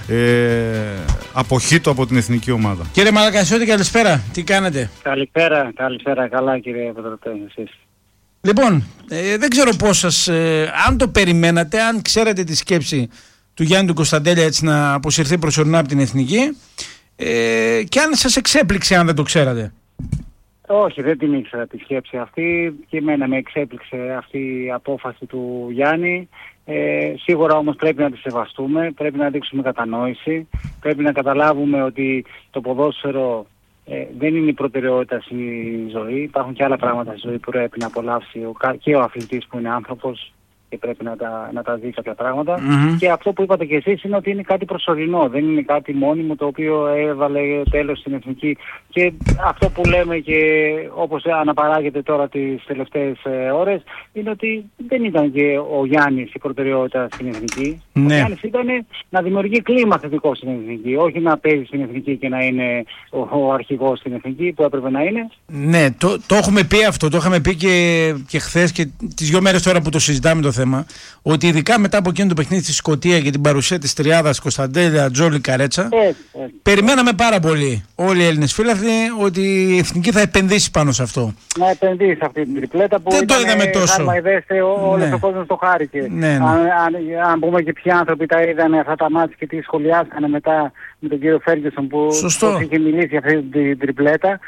αποχή του από την εθνική ομάδα. Κύριε Μαλακασιώτη, καλησπέρα. Τι κάνετε? Καλησπέρα. Καλά, κύριε Πετροτέ, εσείς? Λοιπόν, δεν ξέρω πώς σας, αν το περιμένατε, αν ξέρετε τη σκέψη του Γιάννη του Κωνσταντέλια έτσι να αποσυρθεί προσωρινά από την εθνική και αν σας εξέπληξε αν δεν το ξέρατε. Όχι, δεν την ήξερα τη σκέψη αυτή και εμένα με εξέπληξε αυτή η απόφαση του Γιάννη. Σίγουρα όμως πρέπει να τη σεβαστούμε, πρέπει να δείξουμε κατανόηση, πρέπει να καταλάβουμε ότι το ποδόσφαιρο δεν είναι η προτεραιότητα στη ζωή. Υπάρχουν και άλλα πράγματα στη ζωή που πρέπει να απολαύσει και ο αθλητής που είναι άνθρωπος. και πρέπει να τα δει κάποια πράγματα. Και αυτό που είπατε και εσείς είναι ότι είναι κάτι προσωρινό, δεν είναι κάτι μόνιμο το οποίο έβαλε τέλος στην εθνική. Και αυτό που λέμε και όπως αναπαράγεται τώρα τις τελευταίες ώρες είναι ότι δεν ήταν και ο Γιάννης η προτεραιότητα στην εθνική. Ο Γιάννης ήταν να δημιουργεί κλίμα θετικό στην εθνική, όχι να παίζει στην εθνική και να είναι ο αρχηγός στην εθνική που έπρεπε να είναι. Ναι, το έχουμε πει αυτό, το είχαμε πει και χθες και τις 2 μέρες τώρα που το συζητάμε το θέμα, ότι ειδικά μετά από εκείνο το παιχνίδι στη Σκωτία και την παρουσία της τριάδας Κωνσταντέλια, Τζόλι, Καρέτσα, περιμέναμε πάρα πολύ όλοι οι Έλληνες φίλαθλοι ότι η εθνική θα επενδύσει πάνω σε αυτό. Να επενδύσει σε αυτή την τριπλέτα που δεν το είδαμε τόσο. Όλος ο κόσμος το χάρηκε. Αν πούμε και ποιοι άνθρωποι τα είδαν αυτά τα μάτια και τι σχολιάσανε μετά με τον κύριο Φέργκισον που είχε μιλήσει για αυτή την τριπλέτα,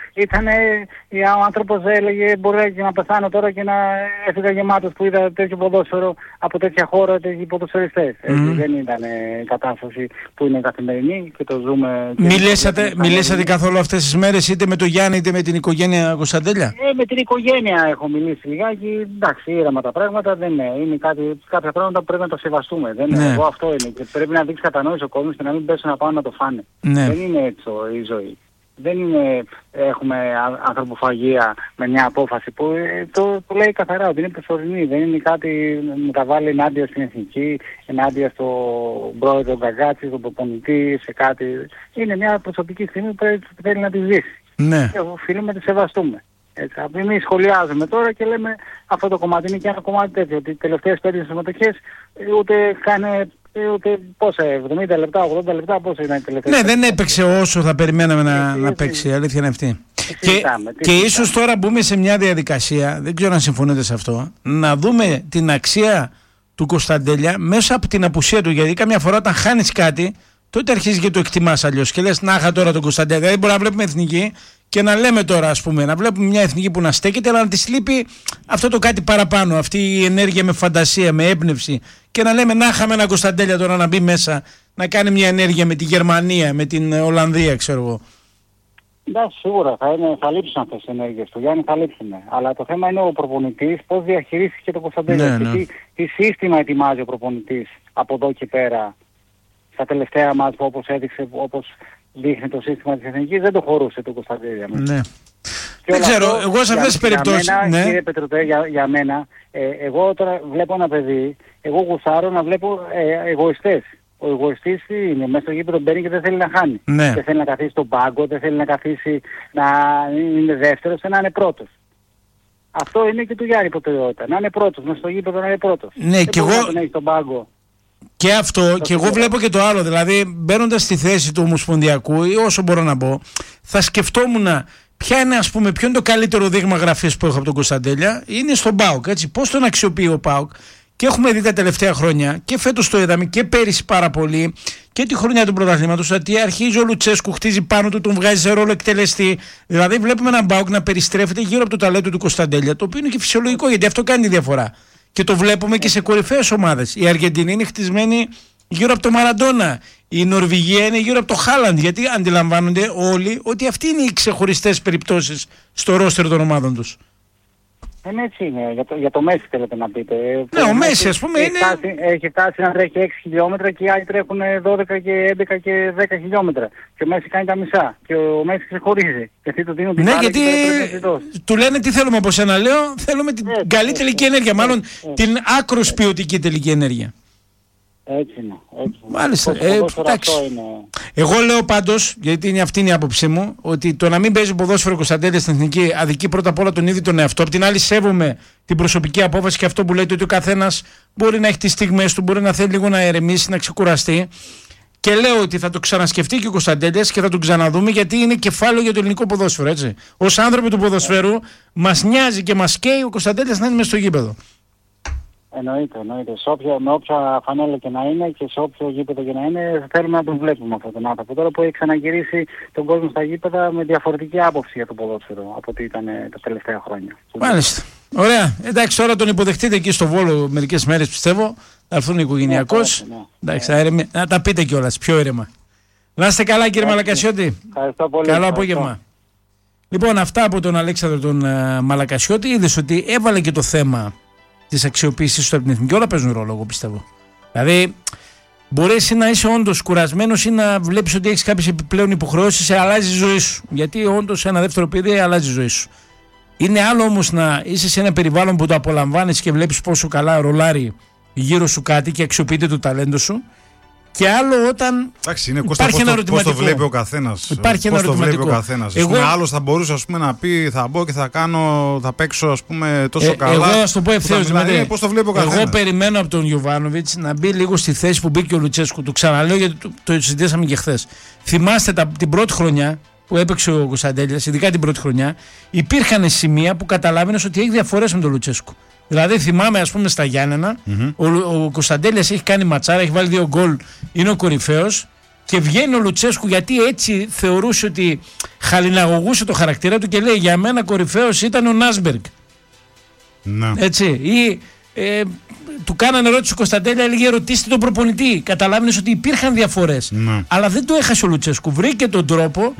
ο άνθρωπος έλεγε μπορεί και να πεθάνω τώρα και να έφυγα γεμάτος που είδα τέτοιο ποδόσφαιρο από τέτοια χώρα, τέτοιοι ποδοσφαιριστές. Δεν ήταν η κατάσταση που είναι καθημερινή και το ζούμε. Μιλήσατε καθόλου αυτές τις μέρες είτε με τον Γιάννη είτε με την οικογένεια Κωνσταντέλια? Με την οικογένεια έχω μιλήσει λιγάκι. Εντάξει, ήρεμα τα πράγματα, δεν είναι κάποια πράγματα που πρέπει να τα σεβαστούμε. Εγώ αυτό είναι. Και πρέπει να δείξει κατανόηση ο κόσμος και να μην πέσουν να πάνε να το φάνε. Δεν είναι έτσι η ζωή. Δεν είναι, έχουμε ανθρωποφαγία με μια απόφαση που το λέει καθαρά ότι είναι προσωρινή. Δεν είναι κάτι που τα βάλει ενάντια στην εθνική, ενάντια στον πρόεδρο Γκαγκάτση, στον προπονητή, σε κάτι. Είναι μια προσωπική στιγμή που θέλει να τη ζήσει. Και οφείλουμε να τη σεβαστούμε. Εμείς σχολιάζουμε τώρα και λέμε αυτό το κομμάτι είναι και ένα κομμάτι τέτοιο. Ότι οι τελευταίες 5 συμμετοχές ούτε πόσα, 70 λεπτά, 80 λεπτά, πόσα είναι οι τελευταίες. Ναι, δεν έπαιξε όσο θα περιμέναμε να παίξει, η αλήθεια είναι αυτή. Και ίσως τώρα μπούμε σε μια διαδικασία, δεν ξέρω αν συμφωνείτε σε αυτό, να δούμε την αξία του Κωνσταντέλια μέσα από την απουσία του. Γιατί καμιά φορά όταν χάνεις κάτι, τότε αρχίζει και το εκτιμάς αλλιώς. Και λες, να είχα τώρα τον Κωνσταντέλια. Δηλαδή μπορεί να βλέπουμε εθνική και να λέμε τώρα, ας πούμε, να βλέπουμε μια εθνική που να στέκεται, αλλά να της λείπει αυτό το κάτι παραπάνω, αυτή η ενέργεια με φαντασία, με έμπνευση. Και να λέμε, να είχαμε ένα Κωνσταντέλια τώρα να μπει μέσα, να κάνει μια ενέργεια με τη Γερμανία, με την Ολλανδία, ξέρω εγώ. Εντάξει, σίγουρα θα λείψουν αυτές τις ενέργειες του Γιάννη, θα λείψουν. Αλλά το θέμα είναι ο προπονητής πώς διαχειρίστηκε το Κωνσταντέλια. Τι σύστημα ετοιμάζει ο προπονητής από εδώ και πέρα. Στα τελευταία μας όπως έδειξε, όπως δείχνει το σύστημα της εθνικής, δεν το χωρούσε το Κωνσταντέλια. Ναι. Δεν ξέρω, εγώ σε αυτές τις περιπτώσεις. Κύριε Πετροτέ, για μένα, εγώ τώρα βλέπω ένα παιδί, εγώ γουστάρω να βλέπω εγωιστές. Ο εγωιστής είναι μέσα στο γήπεδο, μπαίνει και δεν θέλει να χάνει. Δεν θέλει να καθίσει στον πάγκο, δεν θέλει να καθίσει να είναι δεύτερος, να είναι πρώτος. Αυτό είναι και του Γιάννη προτεραιότητα. Να είναι πρώτος, μέσα στο γήπεδο να είναι πρώτος. Ναι, και εγώ. Να έχει τον πάγκο. Και αυτό, και εγώ βλέπω και το άλλο. Δηλαδή, μπαίνοντας στη θέση του Ομοσπονδιακού, ή όσο μπορώ να πω, θα σκεφτόμουν ποιο είναι το καλύτερο δείγμα γραφής που έχω από τον Κωνσταντέλια. Είναι στον ΠΑΟΚ. Πώς τον αξιοποιεί ο ΠΑΟΚ. Και έχουμε δει τα τελευταία χρόνια, και φέτος το είδαμε και πέρυσι πάρα πολύ, και τη χρονιά του πρωταθλήματος, ότι αρχίζει ο Λουτσέσκου, χτίζει πάνω του, τον βγάζει σε ρόλο εκτελεστή. Δηλαδή, βλέπουμε έναν ΠΑΟΚ να περιστρέφεται γύρω από το ταλέντο του Κωνσταντέλια, το οποίο είναι και φυσιολογικό, γιατί αυτό κάνει τη διαφορά. Και το βλέπουμε και σε κορυφαίες ομάδες. Η Αργεντινή είναι χτισμένη γύρω από το Μαραντόνα. Η Νορβηγία είναι γύρω από το Χάλαντ. Γιατί αντιλαμβάνονται όλοι ότι αυτοί είναι οι ξεχωριστές περιπτώσεις στο ρόστερ των ομάδων τους. Έτσι είναι. Για το Μέση θέλετε να πείτε. Ναι, ο Μέση ας πούμε έχει φτάσει να τρέχει 6 χιλιόμετρα και οι άλλοι τρέχουν 12 και 11 και 10 χιλιόμετρα. Και ο Μέση κάνει τα μισά. Και ο Μέση ξεχωρίζει. Γιατί του δίνουν την γιατί του λένε τι θέλουμε από σένα, λέω. Θέλουμε την καλή τελική ενέργεια. Μάλλον την άκρως ποιοτική τελική ενέργεια. Έτσι είναι. Μάλιστα. Εγώ λέω πάντως, γιατί αυτή είναι η άποψή μου, ότι το να μην παίζει ποδόσφαιρο Κωνσταντέλια στην εθνική αδικεί πρώτα απ' όλα τον ίδιο τον εαυτό. Απ' την άλλη, σέβομαι την προσωπική απόφαση και αυτό που λέτε ότι ο καθένας μπορεί να έχει τις στιγμές του, μπορεί να θέλει λίγο να ηρεμήσει, να ξεκουραστεί. Και λέω ότι θα το ξανασκεφτεί και ο Κωνσταντέλιας και θα τον ξαναδούμε, γιατί είναι κεφάλαιο για το ελληνικό ποδόσφαιρο. Έτσι. Ως άνθρωποι του ποδοσφαίρου, μας νοιάζει και μας καίει ο Κωνσταντέλιας να είναι μες στο γήπεδο. Εννοείται. Με όποια φανέλα και να είναι και σε όποιο γήπεδο και να είναι, θέλουμε να τον βλέπουμε αυτόν τον άνθρωπο. Τώρα που έχει ξαναγυρίσει τον κόσμο στα γήπεδα με διαφορετική άποψη για το ποδόσφαιρο από ό,τι ήταν τα τελευταία χρόνια. Μάλιστα. Ωραία. Εντάξει, τώρα τον υποδεχτείτε εκεί στο Βόλο μερικές μέρες, πιστεύω. Θα έρθουν οικογενειακώς. Εντάξει, να τα πείτε κιόλας πιο ήρεμα. Να είστε καλά, κύριε Μαλακασιώτη. Ευχαριστώ πολύ. Καλό απόγευμα. Λοιπόν, αυτά από τον Αλέξανδρο τον Μαλακασιώτη. Είδες ότι έβαλε και το θέμα της αξιοποίησης του από την εθνική. Όλα παίζουν ρόλο, εγώ πιστεύω. Δηλαδή, μπορεί εσύ να είσαι όντως κουρασμένος ή να βλέπεις ότι έχεις κάποιες επιπλέον υποχρεώσεις, αλλάζει η ζωή σου. Γιατί όντως ένα δεύτερο παιδί αλλάζει η ζωή σου. Είναι άλλο όμως να είσαι σε ένα περιβάλλον που το απολαμβάνεις και βλέπεις πόσο καλά ρολάρει γύρω σου κάτι και αξιοποιείται το ταλέντο σου. Και άλλο όταν. Εντάξει, είναι πώς το βλέπει ο καθένας. Υπάρχει ένα ερωτηματικό. Άλλος θα μπορούσε να πει θα μπω και θα παίξω τόσο καλά. Εγώ θα το πω ευθέως. Δηλαδή, πώς το βλέπει ο καθένας. Εγώ περιμένω από τον Γιοβάνοβιτς να μπει λίγο στη θέση που μπήκε ο Λουτσέσκου. Το ξαναλέω γιατί το συζητήσαμε και χθες. Θυμάστε την πρώτη χρονιά που έπαιξε ο Κωνσταντέλιας, ειδικά την πρώτη χρονιά, υπήρχαν σημεία που καταλάβαινες ότι έχει διαφορές με τον Λουτσέσκου. Δηλαδή θυμάμαι ας πούμε στα Γιάννενα, ο Κωνσταντέλιας έχει κάνει ματσάρα, έχει βάλει 2 γκολ, είναι ο κορυφαίος και βγαίνει ο Λουτσέσκου γιατί έτσι θεωρούσε ότι χαλιναγωγούσε το χαρακτήρα του και λέει για μένα κορυφαίος ήταν ο Νάσμπεργκ. Έτσι, ή του κάνανε ερώτηση ο Κωνσταντέλια, έλεγε ρωτήστε τον προπονητή. Καταλάβαινες ότι υπήρχαν διαφορές. Αλλά δεν το έχασε ο Λουτσέσκου. Βρήκε τον τρόπο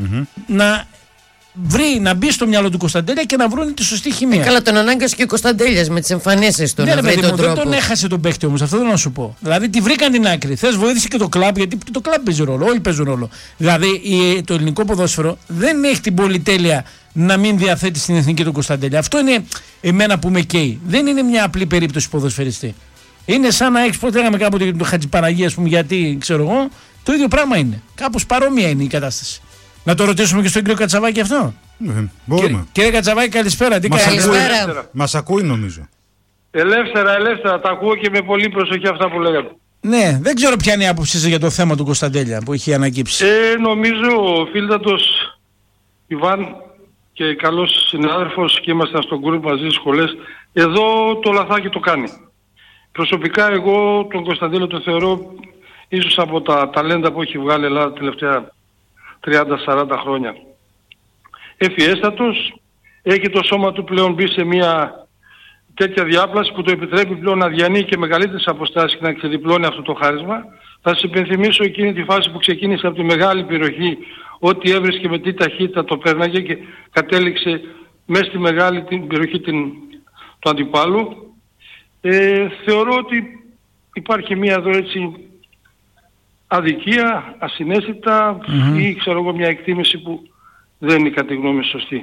να μπει στο μυαλό του Κωνσταντέλια και να βρουν τη σωστή χημεία. Καλά, τον ανάγκασε και ο Κωνσταντέλιας με τις εμφανίσεις του. Ναι, δεν τον έχασε τον παίχτη όμως, αυτό θέλω να σου πω. Δηλαδή τη βρήκαν την άκρη. Θες βοήθησε και το κλαμπ, γιατί το κλαμπ παίζει ρόλο. Όλοι παίζουν ρόλο. Δηλαδή το ελληνικό ποδόσφαιρο δεν έχει την πολυτέλεια να μην διαθέτει στην εθνική του Κωνσταντέλια. Αυτό είναι εμένα που με καίει. Δεν είναι μια απλή περίπτωση ποδοσφαιριστή. Είναι σαν να έχει πότε λέγαμε κάποτε για τον Χατζηπαναγία, α πούμε, γιατί ξέρω εγώ, το ίδιο πράγμα είναι. Κάπως παρόμοια είναι η κατάσταση. Να το ρωτήσουμε και στον κύριο Κατσαβάκη αυτό. Μπορούμε. Κύριε Κατσαβάκη, καλησπέρα. Μας ακούει νομίζω. Ελεύθερα, τα ακούω και με πολύ προσοχή αυτά που λέγατε. Ναι, δεν ξέρω ποια είναι η άποψή σας για το θέμα του Κωνσταντέλια που έχει ανακύψει. Νομίζω ο φίλτατος Ιβάν και καλός συνάδελφος και ήμασταν στον γκρουπ μαζί στις σχολές, εδώ το λαθάκι το κάνει. Προσωπικά εγώ τον Κωνσταντέλιο το θεωρώ ίσως από τα ταλέντα που έχει βγάλει η Ελλάδα τελευταία 30-40 χρόνια. Ευφιέστατος, έχει το σώμα του πλέον μπει σε μια τέτοια διάπλαση που το επιτρέπει πλέον να διανύει και μεγαλύτερες αποστάσεις και να ξεδιπλώνει αυτό το χάρισμα. Θα σας υπενθυμίσω εκείνη τη φάση που ξεκίνησε από τη μεγάλη περιοχή, ό,τι έβρισκε με τι ταχύτητα το πέρναγε και κατέληξε μέσα στη μεγάλη την περιοχή του αντιπάλου. Θεωρώ ότι υπάρχει μια εδώ έτσι αδικία, ασυναίσθητα ή ξέρω εγώ μια εκτίμηση που δεν είναι κατά τη γνώμη σωστή.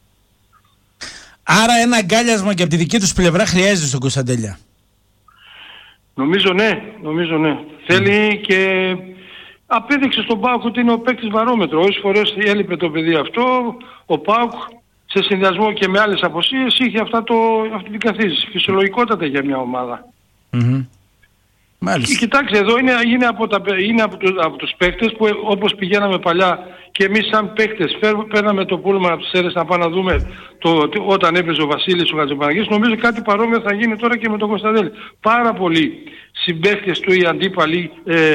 Άρα ένα αγκάλιασμα και από τη δική τους πλευρά χρειάζεται στον Κωνσταντέλια. Νομίζω ναι. Θέλει και απέδειξε στον ΠΑΟΚ ότι είναι ο παίκτης βαρόμετρο. Όσες φορές έλειπε το παιδί αυτό, ο ΠΑΟΚ σε συνδυασμό και με άλλες αποσίες είχε αυτή την καθίζηση. Φυσιολογικότατα για μια ομάδα. Μάλιστα. Κοιτάξτε, εδώ είναι από τους παίκτες που όπως πηγαίναμε παλιά και εμείς σαν παίκτες παίρναμε το πούλμα από τις αίρες να πάμε να δούμε όταν έπαιζε ο Βασίλης ο Χατζηπαναγής. Νομίζω κάτι παρόμοιο θα γίνει τώρα και με τον Κωνσταντέλη. Πάρα πολλοί συμπαίκτες του ή αντίπαλοι,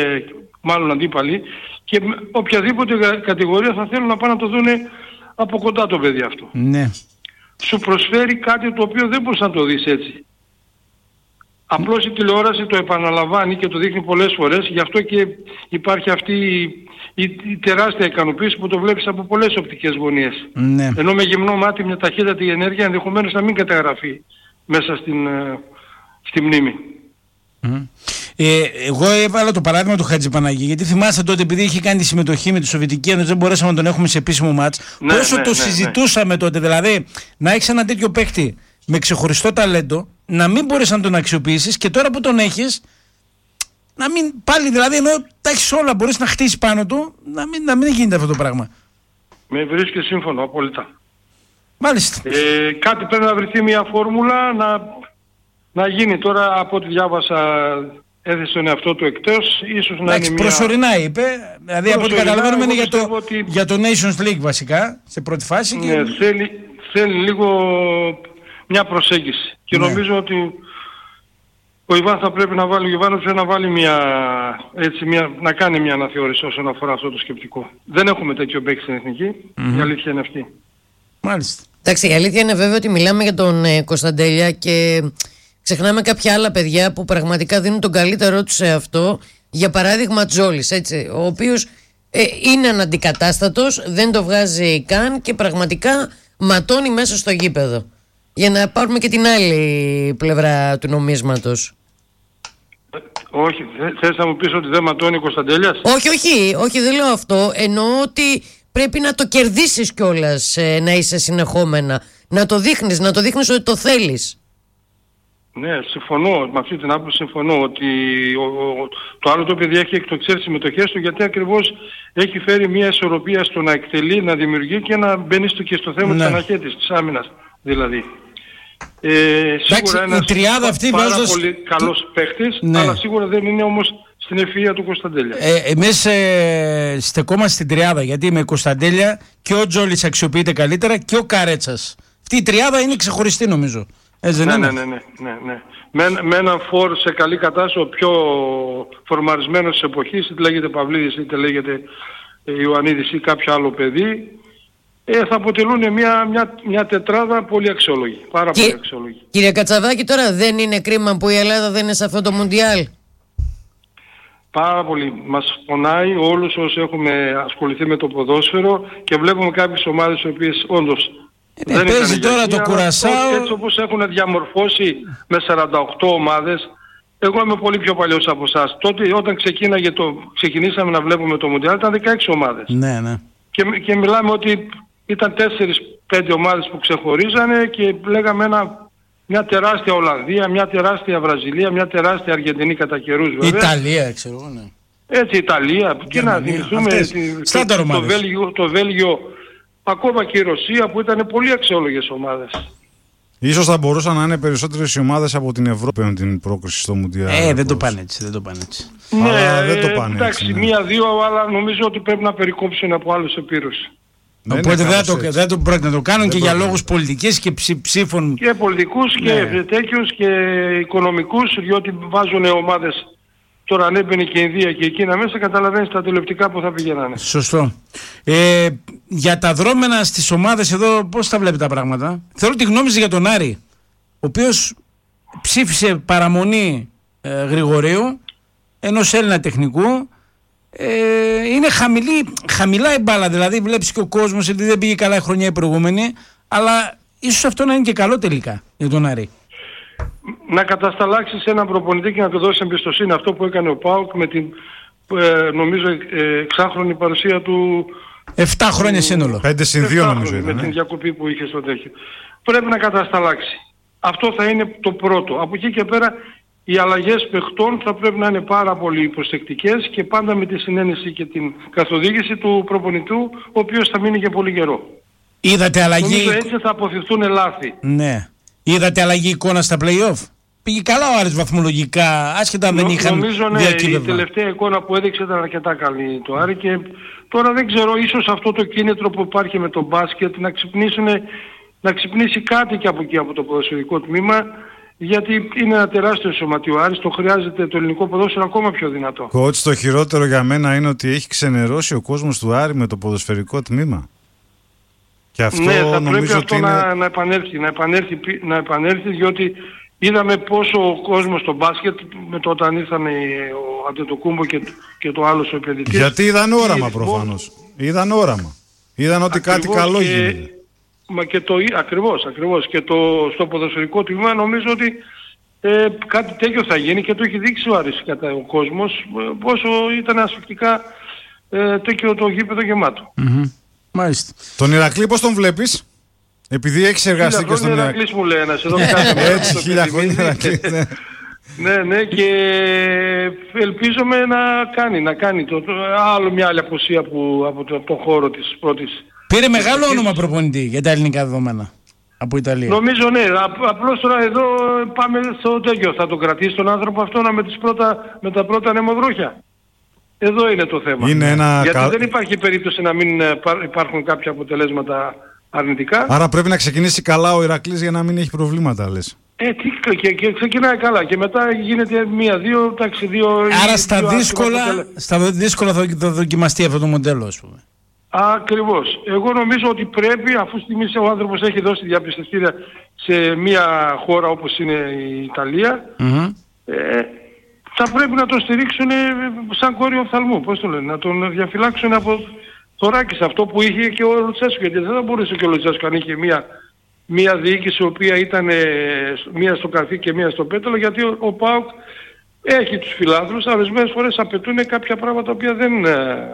και οποιαδήποτε κατηγορία θα θέλουν να πάνε να το δουν από κοντά το παιδί αυτό. Ναι. Σου προσφέρει κάτι το οποίο δεν μπορείς να το δεις έτσι. Απλώς η τηλεόραση το επαναλαμβάνει και το δείχνει πολλές φορές, γι' αυτό και υπάρχει αυτή η τεράστια ικανοποίηση που το βλέπεις από πολλές οπτικές γωνίες. Ναι. Ενώ με γυμνό μάτι, μια ταχύτατη ενέργεια ενδεχομένως να μην καταγραφεί μέσα στη μνήμη. Εγώ έβαλα το παράδειγμα του Χατζηπαναγή, γιατί θυμάστε τότε επειδή είχε κάνει τη συμμετοχή με τη Σοβιετική Ένωση, δεν μπορέσαμε να τον έχουμε σε επίσημο μάτς. Πόσο το συζητούσαμε τότε, δηλαδή να έχεις ένα τέτοιο παίκτη με ξεχωριστό ταλέντο, να μην μπορείς να τον αξιοποιήσεις και τώρα που τον έχεις, να μην πάλι δηλαδή ενώ τα έχεις όλα, μπορείς να χτίσεις πάνω του, να μην γίνεται αυτό το πράγμα. Με βρίσκει σύμφωνο, απόλυτα. Μάλιστα. Κάτι πρέπει να βρεθεί μια φόρμουλα να γίνει τώρα από ό,τι διάβασα. Έθεσε τον εαυτό του εκτός, ίσως να είναι μια... Προσωρινά είπε, δηλαδή από ό,τι καταλαβαίνουμε είναι για το Nations League βασικά, σε πρώτη φάση. Ναι, και... θέλει λίγο μια προσέγγιση. Και νομίζω ότι ο Ιβάν θα πρέπει να βάλει, να βάλει να κάνει μια αναθεώρηση όσον αφορά αυτό το σκεπτικό. Δεν έχουμε τέτοιο παίκτη στην εθνική, η αλήθεια είναι αυτή. Μάλιστα. Εντάξει, η αλήθεια είναι βέβαια ότι μιλάμε για τον Κωνσταντέλια και ξεχνάμε κάποια άλλα παιδιά που πραγματικά δίνουν τον καλύτερό τους σε αυτό. Για παράδειγμα Τζόλης, έτσι, ο οποίος είναι αναντικατάστατος, δεν το βγάζει καν και πραγματικά ματώνει μέσα στο γήπεδο. Για να πάρουμε και την άλλη πλευρά του νομίσματος. Όχι, θες να μου πεις ότι δεν ματώνει ο Κωνσταντέλιας? Όχι, δεν λέω αυτό. Εννοώ ότι πρέπει να το κερδίσεις κιόλας, να είσαι συνεχόμενα. Να το δείχνεις ότι το θέλεις. Ναι, συμφωνώ. Με αυτή την άποψη συμφωνώ ότι το άλλο το παιδί έχει εκτοξεύσει συμμετοχές του, γιατί ακριβώς έχει φέρει μια ισορροπία στο να εκτελεί, να δημιουργεί και να μπαίνει και στο θέμα της αναχέτησης, της άμυνας δηλαδή. Σίγουρα ένας πάρα πολύ καλός παίχτης, αλλά σίγουρα δεν είναι όμως στην ευφυΐα του Κωνσταντέλια. Εμείς στεκόμαστε στην τριάδα, γιατί με Κωνσταντέλια και ο Τζόλης αξιοποιείται καλύτερα και ο Καρέτσας. Αυτή η τριάδα είναι ξεχωριστή νομίζω. Ναι. Με έναν φορ σε καλή κατάσταση, ο πιο φορμαρισμένος της εποχής, είτε λέγεται Παυλίδης είτε λέγεται Ιωαννίδης ή κάποιο άλλο παιδί, θα αποτελούν μια τετράδα πολύ αξιόλογη. Πάρα πολύ αξιόλογη. Κύριε Κατσαβάκη, τώρα δεν είναι κρίμα που η Ελλάδα δεν είναι σε αυτό το Μουντιάλ? Πάρα πολύ. Μας πονάει όλους όσοι έχουμε ασχοληθεί με το ποδόσφαιρο και βλέπουμε κάποιες ομάδες οι οποίες όντως δεν παίζει τώρα το Κουρασάο. Έτσι όπως έχουν διαμορφώσει με 48 ομάδες. Εγώ είμαι πολύ πιο παλιός από εσάς. Τότε όταν ξεκινήσαμε να βλέπουμε το Μουντιάλ ήταν 16 ομάδες. Ναι. Και μιλάμε ότι ήταν 4-5 ομάδες που ξεχωρίζανε και λέγαμε μια τεράστια Ολλανδία, μια τεράστια Βραζιλία, μια τεράστια Αργεντινή κατά καιρούς βέβαια. Ιταλία, ξέρω εγώ, ναι. Έτσι, Ιταλία. Και να θυμηθούμε το Βέλγιο, ακόμα και η Ρωσία που ήταν πολύ αξιόλογες ομάδες. Ίσως θα μπορούσαν να είναι περισσότερες οι ομάδες από την Ευρώπη με την πρόκριση στο Μουντιάλ. Δεν το πάνε έτσι. Ναι, δεν το πάνε εντάξει, έτσι. μία-δύο, αλλά νομίζω ότι πρέπει να περικόψουν από άλλους επίρους. Οπότε δεν το πρόκειται να το κάνουν και για λόγους πολιτικής και ψήφων. Και πολιτικούς και τέτοιους και οικονομικούς, διότι βάζουν ομάδες. Τώρα αν έμπαινε και η Ινδία και εκείνα μέσα, καταλαβαίνεις τα τηλεοπτικά που θα πηγαίνανε. Σωστό. Για τα δρόμενα στις ομάδες εδώ, πώς τα βλέπει τα πράγματα? Θέλω τη γνώμη για τον Άρη, ο οποίος ψήφισε παραμονή Γρηγορίου, ενός Έλληνα τεχνικού. Είναι χαμηλά η μπάλα, δηλαδή βλέπεις και ο κόσμος ότι δεν πήγε καλά η χρονιά η προηγούμενη, αλλά ίσως αυτό να είναι και καλό τελικά για τον Άρη. Να κατασταλάξεις έναν προπονητή και να του δώσεις εμπιστοσύνη, αυτό που έκανε ο ΠΑΟΚ με την νομίζω εξάχρονη παρουσία του. 7 χρόνια σύνολο. 5 συν 2 νομίζω με την διακοπή που είχε στο τέτοιο. Πρέπει να κατασταλάξει. Αυτό θα είναι το πρώτο. Από εκεί και πέρα οι αλλαγές παιχτών θα πρέπει να είναι πάρα πολύ προσεκτικές και πάντα με τη συνένεση και την καθοδήγηση του προπονητού, ο οποίος θα μείνει για πολύ καιρό. Είδατε αλλαγή? Νομίζω έτσι θα αποφευθούν λάθη. Ναι. Είδατε αλλαγή εικόνα στα play-off? Πήγε καλά ο Άρης βαθμολογικά, άσχετα αν δεν είχαν διακύβευμα. Η τελευταία εικόνα που έδειξε ήταν αρκετά καλή το Άρη και τώρα δεν ξέρω, ίσως αυτό το κίνητρο που υπάρχει με το μπάσκετ να ξυπνήσει κάτι και από εκεί από το ποδοσφαιρικό τμήμα, γιατί είναι ένα τεράστιο σωματείο Άρης, το χρειάζεται το ελληνικό ποδόσφαιρο ακόμα πιο δυνατό. Κότς, το χειρότερο για μένα είναι ότι έχει ξενερώσει ο κόσμος του Άρη με το ποδοσφαιρικό τμήμα. Και αυτό θα πρέπει αυτό είναι... να επανέλθει, διότι είδαμε πόσο ο κόσμος στο μπάσκετ με το όταν ήρθαν ο Αντετοκούμπο και το άλλο ο επενδυτής. Γιατί είδαν όραμα προφανώς. Είδαν όραμα. Είδαν ότι κάτι καλό γίνεται. Μα και ακριβώς. Και στο ποδοσφαιρικό τμήμα νομίζω ότι κάτι τέτοιο θα γίνει και το έχει δείξει ο Άρης κατά ο κόσμος πόσο ήταν ασφυκτικά τέτοιο το γήπεδο γεμάτο. Μάλιστα. Τον Ηρακλή πώς τον βλέπεις? Επειδή έχεις εργαστεί και στον Ηρακλή. μου λέει ένας εδώ. Έτσι, 1000 χρόνια Ηρακλή. Ναι, και ελπίζομαι να κάνει άλλο μια άλλη αποσία από το χώρο της πρώτης. Πήρε μεγάλο όνομα προπονητή για τα ελληνικά δεδομένα από Ιταλία. Νομίζω ναι, απλώς τώρα εδώ πάμε στο τέτοιο. Θα τον κρατήσει τον άνθρωπο αυτό με τα πρώτα νεμοδρόχια. Εδώ είναι το θέμα. Γιατί δεν υπάρχει περίπτωση να μην υπάρχουν κάποια αποτελέσματα αρνητικά. Άρα πρέπει να ξεκινήσει καλά ο Ηρακλής για να μην έχει προβλήματα, λες. Και ξεκινάει καλά και μετά γίνεται 1-2, εντάξει, 2. Άρα στα δύσκολα θα δοκιμαστεί αυτό το μοντέλο, ας πούμε. Ακριβώς. Εγώ νομίζω ότι πρέπει, αφού στιγμής ο άνθρωπος έχει δώσει διαπιστευτήρια σε μια χώρα όπως είναι η Ιταλία, θα πρέπει να τον στηρίξουν σαν κόριο οφθαλμού, πώς το λένε, να τον διαφυλάξουν από θωράκιση, αυτό που είχε και ο Λουτσέσκου, γιατί δεν θα μπορούσε και ο Λουτσέσκου αν είχε μια διοίκηση η οποία ήταν μία στο Καρφί και μία στο Πέταλο, γιατί ο ΠΑΟΚ έχει τους φιλάθλους, αλλά ορισμένες φορές απαιτούν κάποια πράγματα τα οποία δεν...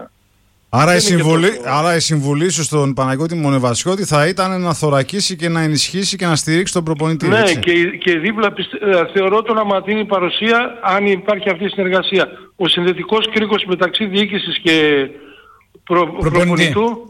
Άρα η συμβουλή σου στον Παναγιώτη Μονεβασιώτη θα ήταν να θωρακίσει και να ενισχύσει και να στηρίξει τον προπονητή. Ναι, και δίπλα θεωρώ το να ματίνει η παρουσία, αν υπάρχει αυτή η συνεργασία. Ο συνδετικός κρίκος μεταξύ διοίκησης και προπονητού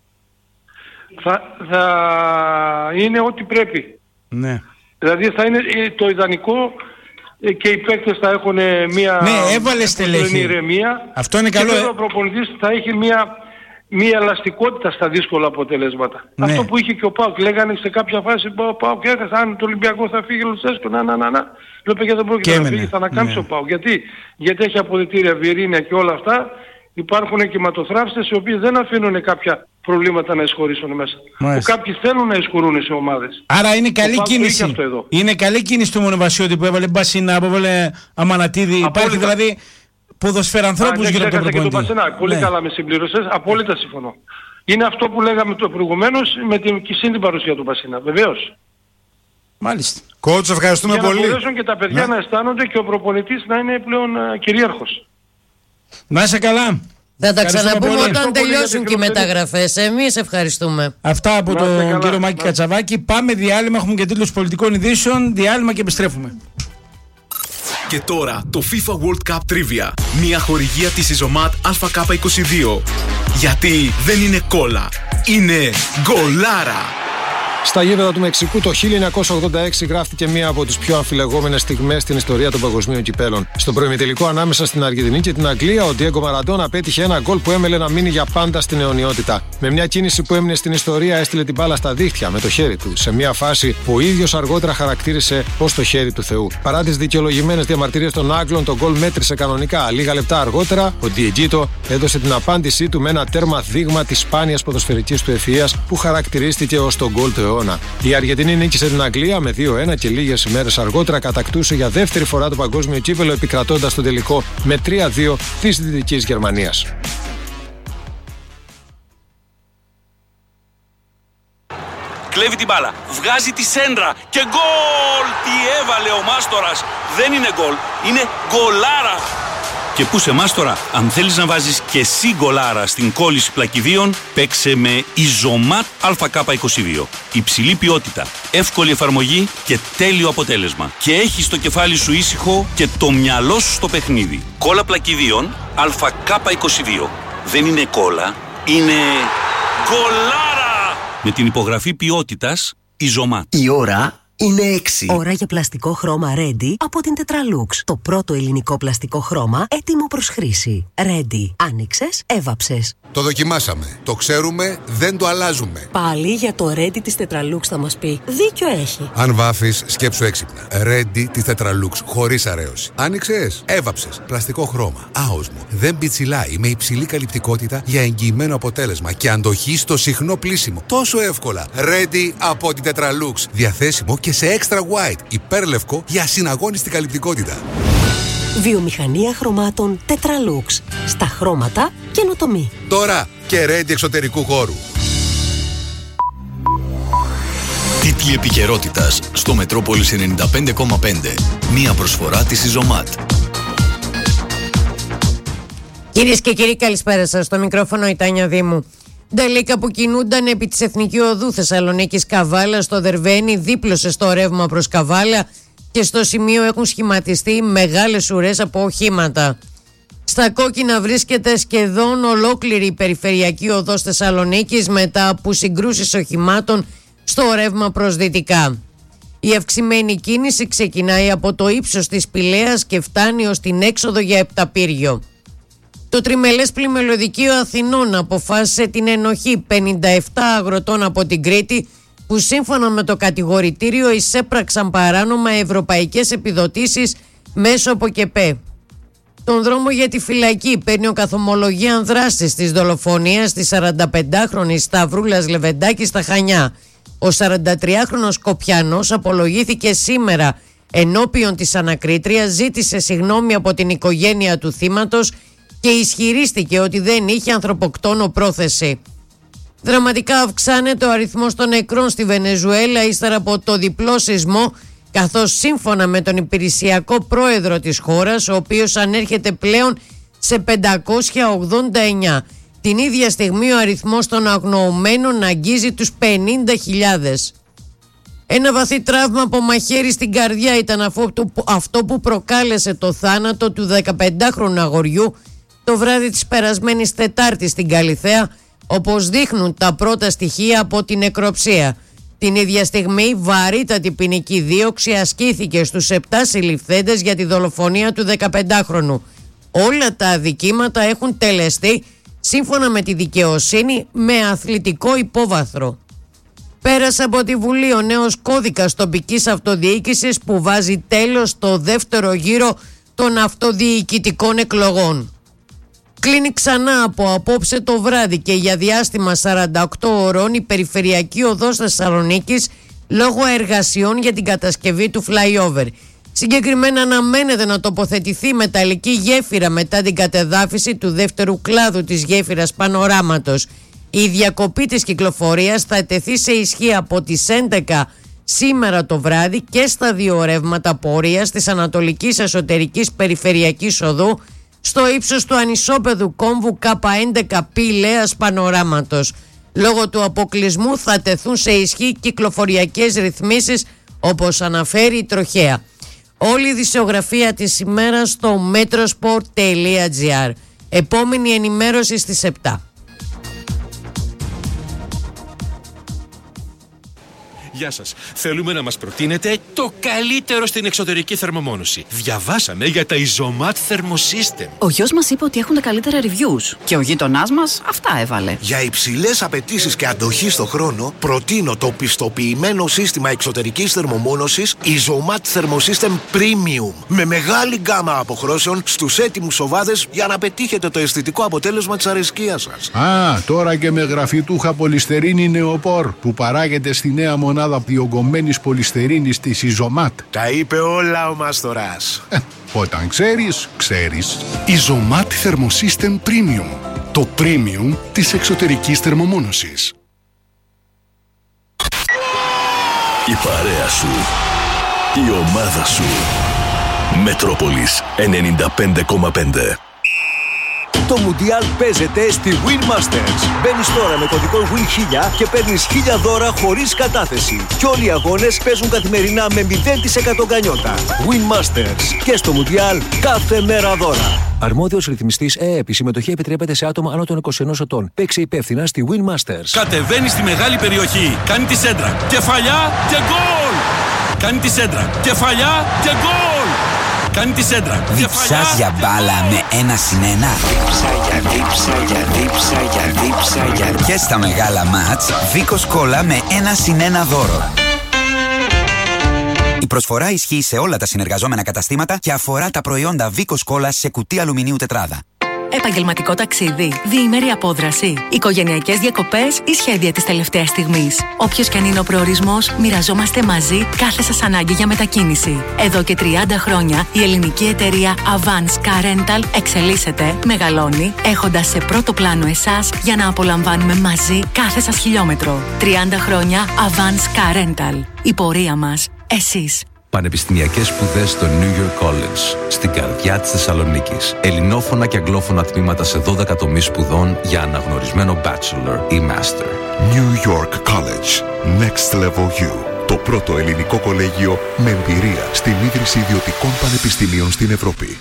θα είναι ό,τι πρέπει. Ναι. Δηλαδή θα είναι το ιδανικό και οι παίκτες θα έχουν μια ηρεμία. Αυτό είναι καλό. Και ο προπονητής θα έχει μια ελαστικότητα στα δύσκολα αποτελέσματα. Ναι. Αυτό που είχε και ο ΠΑΟΚ. Λέγανε σε κάποια φάση ο ΠΑΟΚ έχασε, αν το Ολυμπιακό θα φύγει ο Λουτσέσκο, Λέω παιδιά δεν πρόκειται να φύγει, θα ανακάμψει ο ΠΑΟΚ. Γιατί έχει αποδυτήρια, Βιερίνια και όλα αυτά. Υπάρχουν και ματοθράφστες οι οποίοι δεν αφήνουν κάποια προβλήματα να εισχωρήσουν μέσα. Που κάποιοι θέλουν να εισχωρούν σε ομάδες. Άρα είναι καλή κίνηση. Είναι καλή κίνηση του Μονοβασιώτη που έβαλε Μπασινά, που έβαλε Αμανατίδη. Υπάρχει δηλαδή ποδοσφαιρανθρώπους γύρω από τον προπονητή. Πολύ καλά με συμπλήρωσες. Απόλυτα συμφωνώ. Είναι αυτό που λέγαμε το προηγουμένως με την παρουσία του Μπασινά. Βεβαίως. Μάλιστα. Κόουτς, ευχαριστούμε πολύ. Για να μπορέσουν και τα παιδιά να αισθάνονται και ο προπονητής να είναι πλέον κυρίαρχος. Να είσαι καλά. Θα τα ξαναπούμε όταν τελειώσουν και οι μεταγραφές. Εμείς ευχαριστούμε. Αυτά από τον κύριο Μάκη Κατσαβάκη. Πάμε διάλειμμα. Έχουμε και τίτλους πολιτικών ειδήσεων. Διάλειμμα και επιστρέφουμε. Και τώρα το FIFA World Cup Trivia. Μια χορηγία της Ιζωμάτ ΑΚ22. Γιατί δεν είναι κόλλα, είναι γκολάρα. Στα γήπεδα του Μεξικού το 1986 γράφτηκε μία από τις πιο αμφιλεγόμενες στιγμές στην ιστορία των παγκοσμίων κυπέλων. Στον προημιτελικό ανάμεσα στην Αργεντινή και την Αγγλία, ο Ντιέγκο Μαραντόνα πέτυχε ένα γκολ που έμελε να μείνει για πάντα στην αιωνιότητα. Με μια κίνηση που έμεινε στην ιστορία, έστειλε την μπάλα στα δίχτυα με το χέρι του, σε μια φάση που ο ίδιος αργότερα χαρακτήρισε ως το χέρι του Θεού. Παρά τις δικαιολογημένες διαμαρτυρίες των Άγγλων, το γκολ μέτρησε κανονικά. Λίγα λεπτά αργότερα, ο Ντιετζίτο έδωσε την απάντησή του με ένα τέρμα δείγμα της σπάνιας ποδοσφαιρικής του ευφυΐας που χαρακτηρίστηκε ως το γκολ του αιώνα. Η Αργεντινή νίκησε την Αγγλία με 2-1 και λίγες ημέρες αργότερα κατακτούσε για δεύτερη φορά το παγκόσμιο κύπελλο, επικρατώντας τον τελικό με 3-2 της Δυτικής Γερμανίας. Κλέβει την μπάλα, βγάζει τη σέντρα και γκολ! Τι έβαλε ο Μάστορας! Δεν είναι γκολ, είναι γκολάρα! Και πού σε Μάστορα, αν θέλεις να βάζεις και εσύ γκολάρα στην κόλληση πλακιδίων, παίξε με Ιζωμάτ ΑΚ22. Υψηλή ποιότητα, εύκολη εφαρμογή και τέλειο αποτέλεσμα. Και έχεις το κεφάλι σου ήσυχο και το μυαλό σου στο παιχνίδι. Κόλλα πλακιδίων ΑΚ22. Δεν είναι κόλλα, είναι γκολάρα! Με την υπογραφή ποιότητας Ιζωμάτ. Η ώρα είναι 6. Ώρα για πλαστικό χρώμα Ready από την Tetralux. Το πρώτο ελληνικό πλαστικό χρώμα έτοιμο προς χρήση. Ready. Άνοιξες, έβαψες. Το δοκιμάσαμε. Το ξέρουμε, δεν το αλλάζουμε. Πάλι για το Ready της Tetralux θα μας πει. Δίκιο έχει. Αν βάφεις, σκέψου έξυπνα. Ready της Tetralux, χωρίς αρέωση. Άνοιξες, έβαψες. Πλαστικό χρώμα. Άοσμο. Δεν πιτσιλάει, με υψηλή καλυπτικότητα για εγγυημένο αποτέλεσμα και αντοχή στο συχνό πλύσιμο. Τόσο εύκολα. Ready από την Tetralux. Διαθέσιμο και σε extra white, υπέρλευκο για ασυναγώνιστη καλυπτικότητα. Βιομηχανία χρωμάτων Tetralux. Στα χρώματα καινοτομή. Τώρα και Ready εξωτερικού χώρου. Τίτλοι επικαιρότητας στο Μετρόπολης 95,5. Μία προσφορά της Ιζωμάτ. Κυρίες και κύριοι, καλησπέρα σας. Στο μικρόφωνο η Τάνια Δήμου. Νταλίκα που κινούνταν επί της Εθνική Οδού Θεσσαλονίκης Καβάλα στο Δερβαίνι δίπλωσε στο ρεύμα προς Καβάλα και στο σημείο έχουν σχηματιστεί μεγάλες ουρές από οχήματα. Στα κόκκινα βρίσκεται σχεδόν ολόκληρη η περιφερειακή οδός Θεσσαλονίκης μετά από συγκρούσεις οχημάτων στο ρεύμα προς δυτικά. Η αυξημένη κίνηση ξεκινάει από το ύψος της Πηλαίας και φτάνει ως την έξοδο για Επταπύργιο. Το τριμελές πλημμυλωδικείο Αθηνών αποφάσισε την ενοχή 57 αγροτών από την Κρήτη που σύμφωνα με το κατηγορητήριο εισέπραξαν παράνομα ευρωπαϊκές επιδοτήσεις μέσω από ΚΕΠΕ. Τον δρόμο για τη φυλακή παίρνει ο καθομολογίαν δράσης της δολοφονίας της 45χρονης Σταυρούλας Λεβεντάκη στα Χανιά. Ο 43χρονος Σκοπιανός απολογήθηκε σήμερα ενώπιον της ανακρίτριας, ζήτησε συγγνώμη από την οικογένεια του θύματος και ισχυρίστηκε ότι δεν είχε ανθρωποκτόνο πρόθεση. Δραματικά αυξάνεται ο αριθμός των νεκρών στη Βενεζουέλα ύστερα από το διπλό σεισμό, καθώς σύμφωνα με τον υπηρεσιακό πρόεδρο της χώρας, ο οποίος ανέρχεται πλέον σε 589. Την ίδια στιγμή ο αριθμός των αγνοωμένων αγγίζει τους 50.000. Ένα βαθύ τραύμα από μαχαίρι στην καρδιά ήταν αυτό που προκάλεσε το θάνατο του 15χρονου αγοριού το βράδυ της περασμένης Τετάρτης στην Καλιθέα, όπως δείχνουν τα πρώτα στοιχεία από την νεκροψία. Την ίδια στιγμή βαρύτατη ποινική δίωξη ασκήθηκε στους 7 συλληφθέντες για τη δολοφονία του 15χρονου. Όλα τα αδικήματα έχουν τελεστεί σύμφωνα με τη δικαιοσύνη με αθλητικό υπόβαθρο. Πέρασε από τη Βουλή ο νέος κώδικας τοπικής αυτοδιοίκησης που βάζει τέλος στο δεύτερο γύρο των αυτοδιοικητικών εκλογών. Κλείνει ξανά από απόψε το βράδυ και για διάστημα 48 ωρών η περιφερειακή οδός Θεσσαλονίκης λόγω εργασιών για την κατασκευή του flyover. Συγκεκριμένα αναμένεται να τοποθετηθεί μεταλλική γέφυρα μετά την κατεδάφιση του δεύτερου κλάδου της γέφυρας Πανοράματος. Η διακοπή της κυκλοφορίας θα τεθεί σε ισχύ από τις 11 σήμερα το βράδυ και στα δύο ρεύματα πορείας της Ανατολικής Εσωτερικής Περιφερειακής Οδού στο ύψος του ανισόπεδου κόμβου K11 Πηλαίας Πανοράματος. Λόγω του αποκλεισμού θα τεθούν σε ισχύ κυκλοφοριακές ρυθμίσεις, όπως αναφέρει η Τροχέα. Όλη η ειδησιογραφία της ημέρας στο metrosport.gr. Επόμενη ενημέρωση στις 7. Γεια σας. Θέλουμε να μας προτείνετε το καλύτερο στην εξωτερική θερμομόνωση. Διαβάσαμε για τα Isomat Thermosystem. Ο γιος μας είπε ότι έχουν τα καλύτερα reviews και ο γείτονάς μας αυτά έβαλε. Για υψηλές απαιτήσεις και αντοχή στο χρόνο, προτείνω το πιστοποιημένο σύστημα εξωτερικής θερμομόνωσης Isomat Thermosystem Premium. Με μεγάλη γκάμα αποχρώσεων στους έτοιμους σοβάδες για να πετύχετε το αισθητικό αποτέλεσμα της αρεσκίας σας. Τώρα και με γραφιτούχα πολυστερίνη νεοπόρ που παράγεται στη νέα μονάδα διογκωμένης πολυστερίνης της Isomat. Τα είπε όλα ο Μάστορας. Όταν ξέρεις, ξέρεις. Isomat Thermosystem Premium. Το premium της εξωτερικής θερμομόνωσης. Η παρέα σου. Η ομάδα σου. Μετρόπολης 95,5. Το Μουντιάλ παίζεται στη Win Masters. Μπαίνεις τώρα με κωδικό WIN1000 και παίρνεις 1000 δώρα χωρίς κατάθεση. Και όλοι οι αγώνες παίζουν καθημερινά με 0% γκανιότα. Win Masters. Και στο Μουντιάλ κάθε μέρα δώρα. Αρμόδιος ρυθμιστής ΕΕΠ. Η συμμετοχή επιτρέπεται σε άτομα άνω των 21 ετών. Παίξε υπεύθυνα στη Win Masters. Κατεβαίνει στη μεγάλη περιοχή. Κάνει τη σέντρα. Κεφαλιά και γκολ! Κάνει τη σέντρα. Κεφαλιά και γκολ! Κάνει τη σέντρα. Διψάς για μπάλα με 1-1. Δίψα. Και στα μεγάλα μάτς, Βίκος Κόλλα με 1-1 δώρο. Η προσφορά ισχύει σε όλα τα συνεργαζόμενα καταστήματα και αφορά τα προϊόντα Βίκος Κόλλα σε κουτί αλουμινίου τετράδα. Επαγγελματικό ταξίδι, διήμερη απόδραση, οικογενειακές διακοπές ή σχέδια της τελευταίας στιγμής. Όποιος και αν είναι ο προορισμός, μοιραζόμαστε μαζί κάθε σας ανάγκη για μετακίνηση. Εδώ και 30 χρόνια η ελληνική εταιρεία Avance Car Rental εξελίσσεται, μεγαλώνει, έχοντας σε πρώτο πλάνο εσάς για να απολαμβάνουμε μαζί κάθε σας χιλιόμετρο. 30 χρόνια Avance Car Rental. Η πορεία μας, εσείς. Πανεπιστημιακές σπουδές στο New York College, στην καρδιά της Θεσσαλονίκης. Ελληνόφωνα και αγγλόφωνα τμήματα σε 12 τομείς σπουδών για αναγνωρισμένο bachelor ή master. New York College. Next Level You. Το πρώτο ελληνικό κολέγιο με εμπειρία στην ίδρυση ιδιωτικών πανεπιστημίων στην Ευρώπη.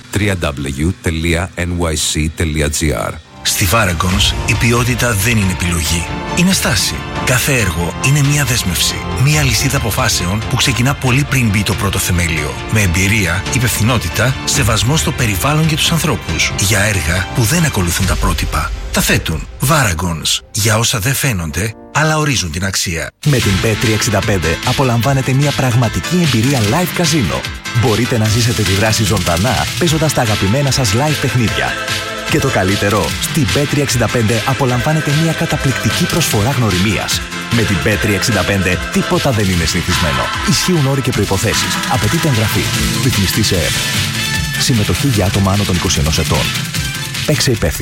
www.nyc.gr. Στη Varagons η ποιότητα δεν είναι επιλογή. Είναι στάση. Κάθε έργο είναι μια δέσμευση. Μια λυσίδα αποφάσεων που ξεκινά πολύ πριν μπει το πρώτο θεμέλιο. Με εμπειρία, υπευθυνότητα, σεβασμό στο περιβάλλον και τους ανθρώπους. Για έργα που δεν ακολουθούν τα πρότυπα. Τα θέτουν. Varagons. Για όσα δεν φαίνονται, αλλά ορίζουν την αξία. Με την Bet365 απολαμβάνετε μια πραγματική εμπειρία live καζίνο. Μπορείτε να ζήσετε τη δράση ζωντανά παίζοντας τα αγαπημένα σας live παιχνίδια. Και το καλύτερο, στην Bet365 απολαμβάνετε μια καταπληκτική προσφορά γνωριμίας. Με την Bet365 τίποτα δεν είναι συνηθισμένο. Ισχύουν όροι και προϋποθέσεις. Απαιτείται εγγραφή. Ρυθμιστής ΕΕΠ. Συμμετοχή για άτομα άνω των 21 ετών. Παίξε υπεύθυνα.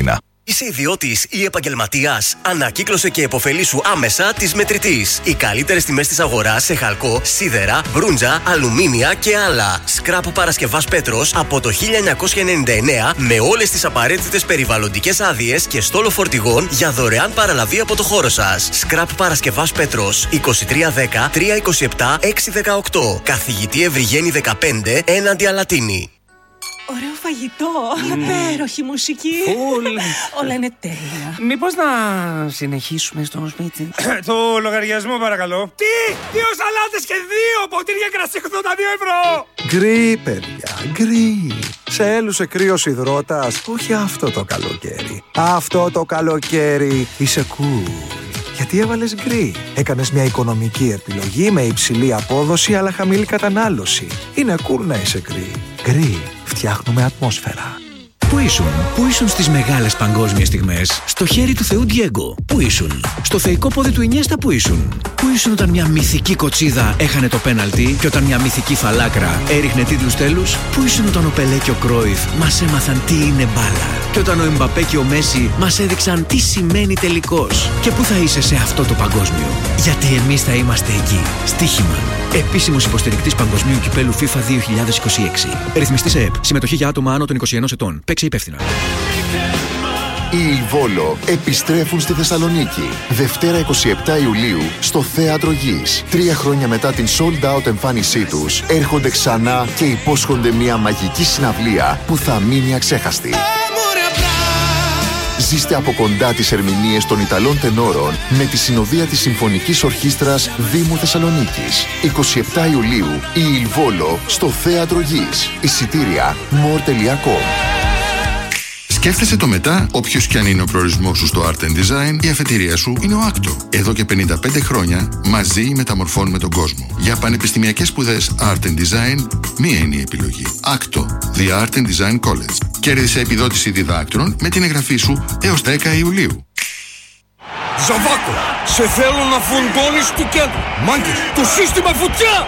Είσαι ιδιώτης ή επαγγελματίας? Ανακύκλωσε και επωφελήσου άμεσα της Μετρητής. Οι καλύτερες τιμές της αγοράς σε χαλκό, σίδερα, μπρούντζα, αλουμίνια και άλλα. Σκράπ Παρασκευάς Πέτρος από το 1999 με όλες τις απαραίτητες περιβαλλοντικές άδειες και στόλο φορτηγών για δωρεάν παραλαβή από το χώρο σας. Σκράπ Παρασκευάς Πέτρος 2310 327 618. Καθηγητή Ευρυγένη 15 έναντι Αλατίνη. Ωραίο φαγητό, υπέροχη μουσική. Όλα είναι τέλεια. Μήπως να συνεχίσουμε στο σπίτι? Το λογαριασμό παρακαλώ. Τι! 2 σαλάτες και 2 ποτήρια κρασί 82 ευρώ! Γκρι, παιδιά, γκρι. Σε έλουσε κρύος υδρότας? Όχι αυτό το καλοκαίρι. Αυτό το καλοκαίρι είσαι cool. Γιατί έβαλες γκρι. Έκανες μια οικονομική επιλογή με υψηλή απόδοση αλλά χαμηλή κατανάλωση. Είναι cool να είσαι γκρι. Γκρι. Φτιάχνουμε ατμόσφαιρα. Πού ήσουν στις μεγάλες παγκόσμιες στιγμές? Στο χέρι του Θεού Ντιέγκο. Πού ήσουν? Στο θεϊκό πόδι του Ινιέστα. Πού ήσουν όταν μια μυθική κοτσίδα έχανε το πέναλτι και όταν μια μυθική φαλάκρα έριχνε τίτλους τέλους? Πού ήσουν όταν ο Πελέ και ο Κρόιφ μας έμαθαν τι είναι μπάλα και όταν ο Εμπαπέ και ο Μέση μας έδειξαν τι σημαίνει τελικός? Και πού θα είσαι σε αυτό το παγκόσμιο? Γιατί εμείς θα είμαστε εκεί. Στοίχημα. Επίσημος υποστηρικτής Παγκοσμίου Κυπέλου FIFA 2026. Ρυθμιστής ΕΕΠ. Συμμετοχή για άτομα άνω των 21 ετών. Παίξε υπεύθυνα. Οι Βόλο επιστρέφουν στη Θεσσαλονίκη. Δευτέρα 27 Ιουλίου στο Θέατρο Γης. 3 χρόνια μετά την sold out εμφάνισή τους, έρχονται ξανά και υπόσχονται μια μαγική συναυλία που θα μείνει αξέχαστη. Ζήστε από κοντά τις ερμηνείες των Ιταλών τενόρων με τη συνοδεία της Συμφωνικής Ορχήστρας Δήμου Θεσσαλονίκης. 27 Ιουλίου η Ιλβόλο στο Θέατρο Γης. Εισιτήρια more.com. Σκέφτεσαι το μετά, όποιος κι αν είναι ο προορισμός σου στο Art and Design, η αφετηρία σου είναι ο Άκτο. Εδώ και 55 χρόνια μαζί μεταμορφώνουμε τον κόσμο. Για πανεπιστημιακές σπουδές Art and Design, μία είναι η επιλογή. Άκτο, The Art and Design College. Κέρδισε επιδότηση διδάκτρων με την εγγραφή σου έως 10 Ιουλίου. Ζαβάκο, σε θέλω να φουντώνεις του κέντρου. Μάγκες, το σύστημα φωτιά!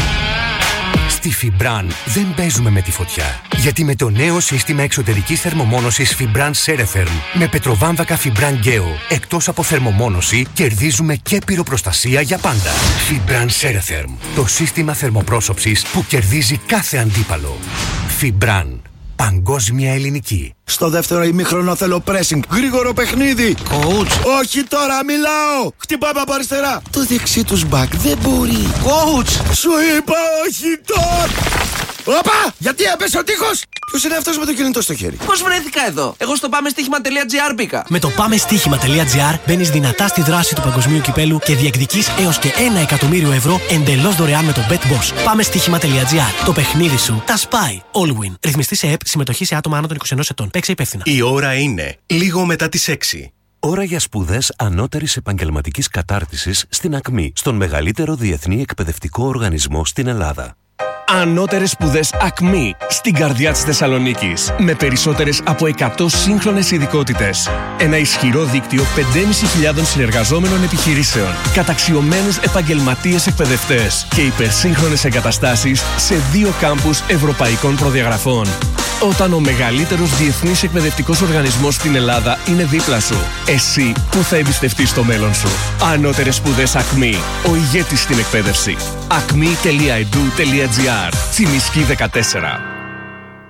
Στη Φιμπραν δεν παίζουμε με τη φωτιά. Γιατί με το νέο σύστημα εξωτερικής θερμομόνωσης Fibran Ceretherm με πετροβάμβακα Fibran Geo, εκτός από θερμομόνωση, κερδίζουμε και πυροπροστασία για πάντα. Fibran Ceretherm, το σύστημα θερμοπρόσωψης που κερδίζει κάθε αντίπαλο. Fibran. Παγκόσμια ελληνική. Στο δεύτερο ημίχρονο θέλω pressing. Γρήγορο παιχνίδι. Coach. Όχι τώρα, μιλάω. Χτυπάμε από αριστερά. Το δεξί τους μπακ δεν μπορεί. Coach. Σου είπα όχι τώρα. Όπα! Γιατί έπεσε ο τείχος! Ποιος είναι αυτός με το κινητό στο χέρι? Πώς βρέθηκα εδώ? Εγώ στο πάμεστοίχημα.gr μπήκα. Με το πάμεστοίχημα.gr μπαίνεις δυνατά στη δράση του Παγκοσμίου Κυπέλου και διεκδικείς έως και 1 εκατομμύριο ευρώ εντελώς δωρεάν με το BetBoss. Πάμεστοίχημα.gr. Το παιχνίδι σου τα σπάει. All win. Ρυθμιστή σε ΕΕΠ. Συμμετοχή σε άτομα άνω των 21 ετών. Παίξε υπεύθυνα. Η ώρα είναι λίγο μετά τις 6. Ώρα για σπουδές ανώτερης επαγγελματικής κατάρτισης στην ΑΚΜΗ, στον μεγαλύτερο διεθνή εκπαιδευτικό οργανισμό στην Ελλάδα. Ανώτερες σπουδές ΑΚΜΗ στην καρδιά της Θεσσαλονίκης. Με περισσότερες από 100 σύγχρονες ειδικότητες. Ένα ισχυρό δίκτυο 5.500 συνεργαζόμενων επιχειρήσεων. Καταξιωμένους επαγγελματίες εκπαιδευτές. Και υπερσύγχρονες εγκαταστάσεις σε 2 κάμπους ευρωπαϊκών προδιαγραφών. Όταν ο μεγαλύτερος διεθνής εκπαιδευτικός οργανισμός στην Ελλάδα είναι δίπλα σου, εσύ που θα εμπιστευτείς το μέλλον σου? Ανώτερες σπουδές ΑΚΜΗ. Ο ηγέτης στην εκπαίδευση. acme.edu.gr. Τσιμισκή 14.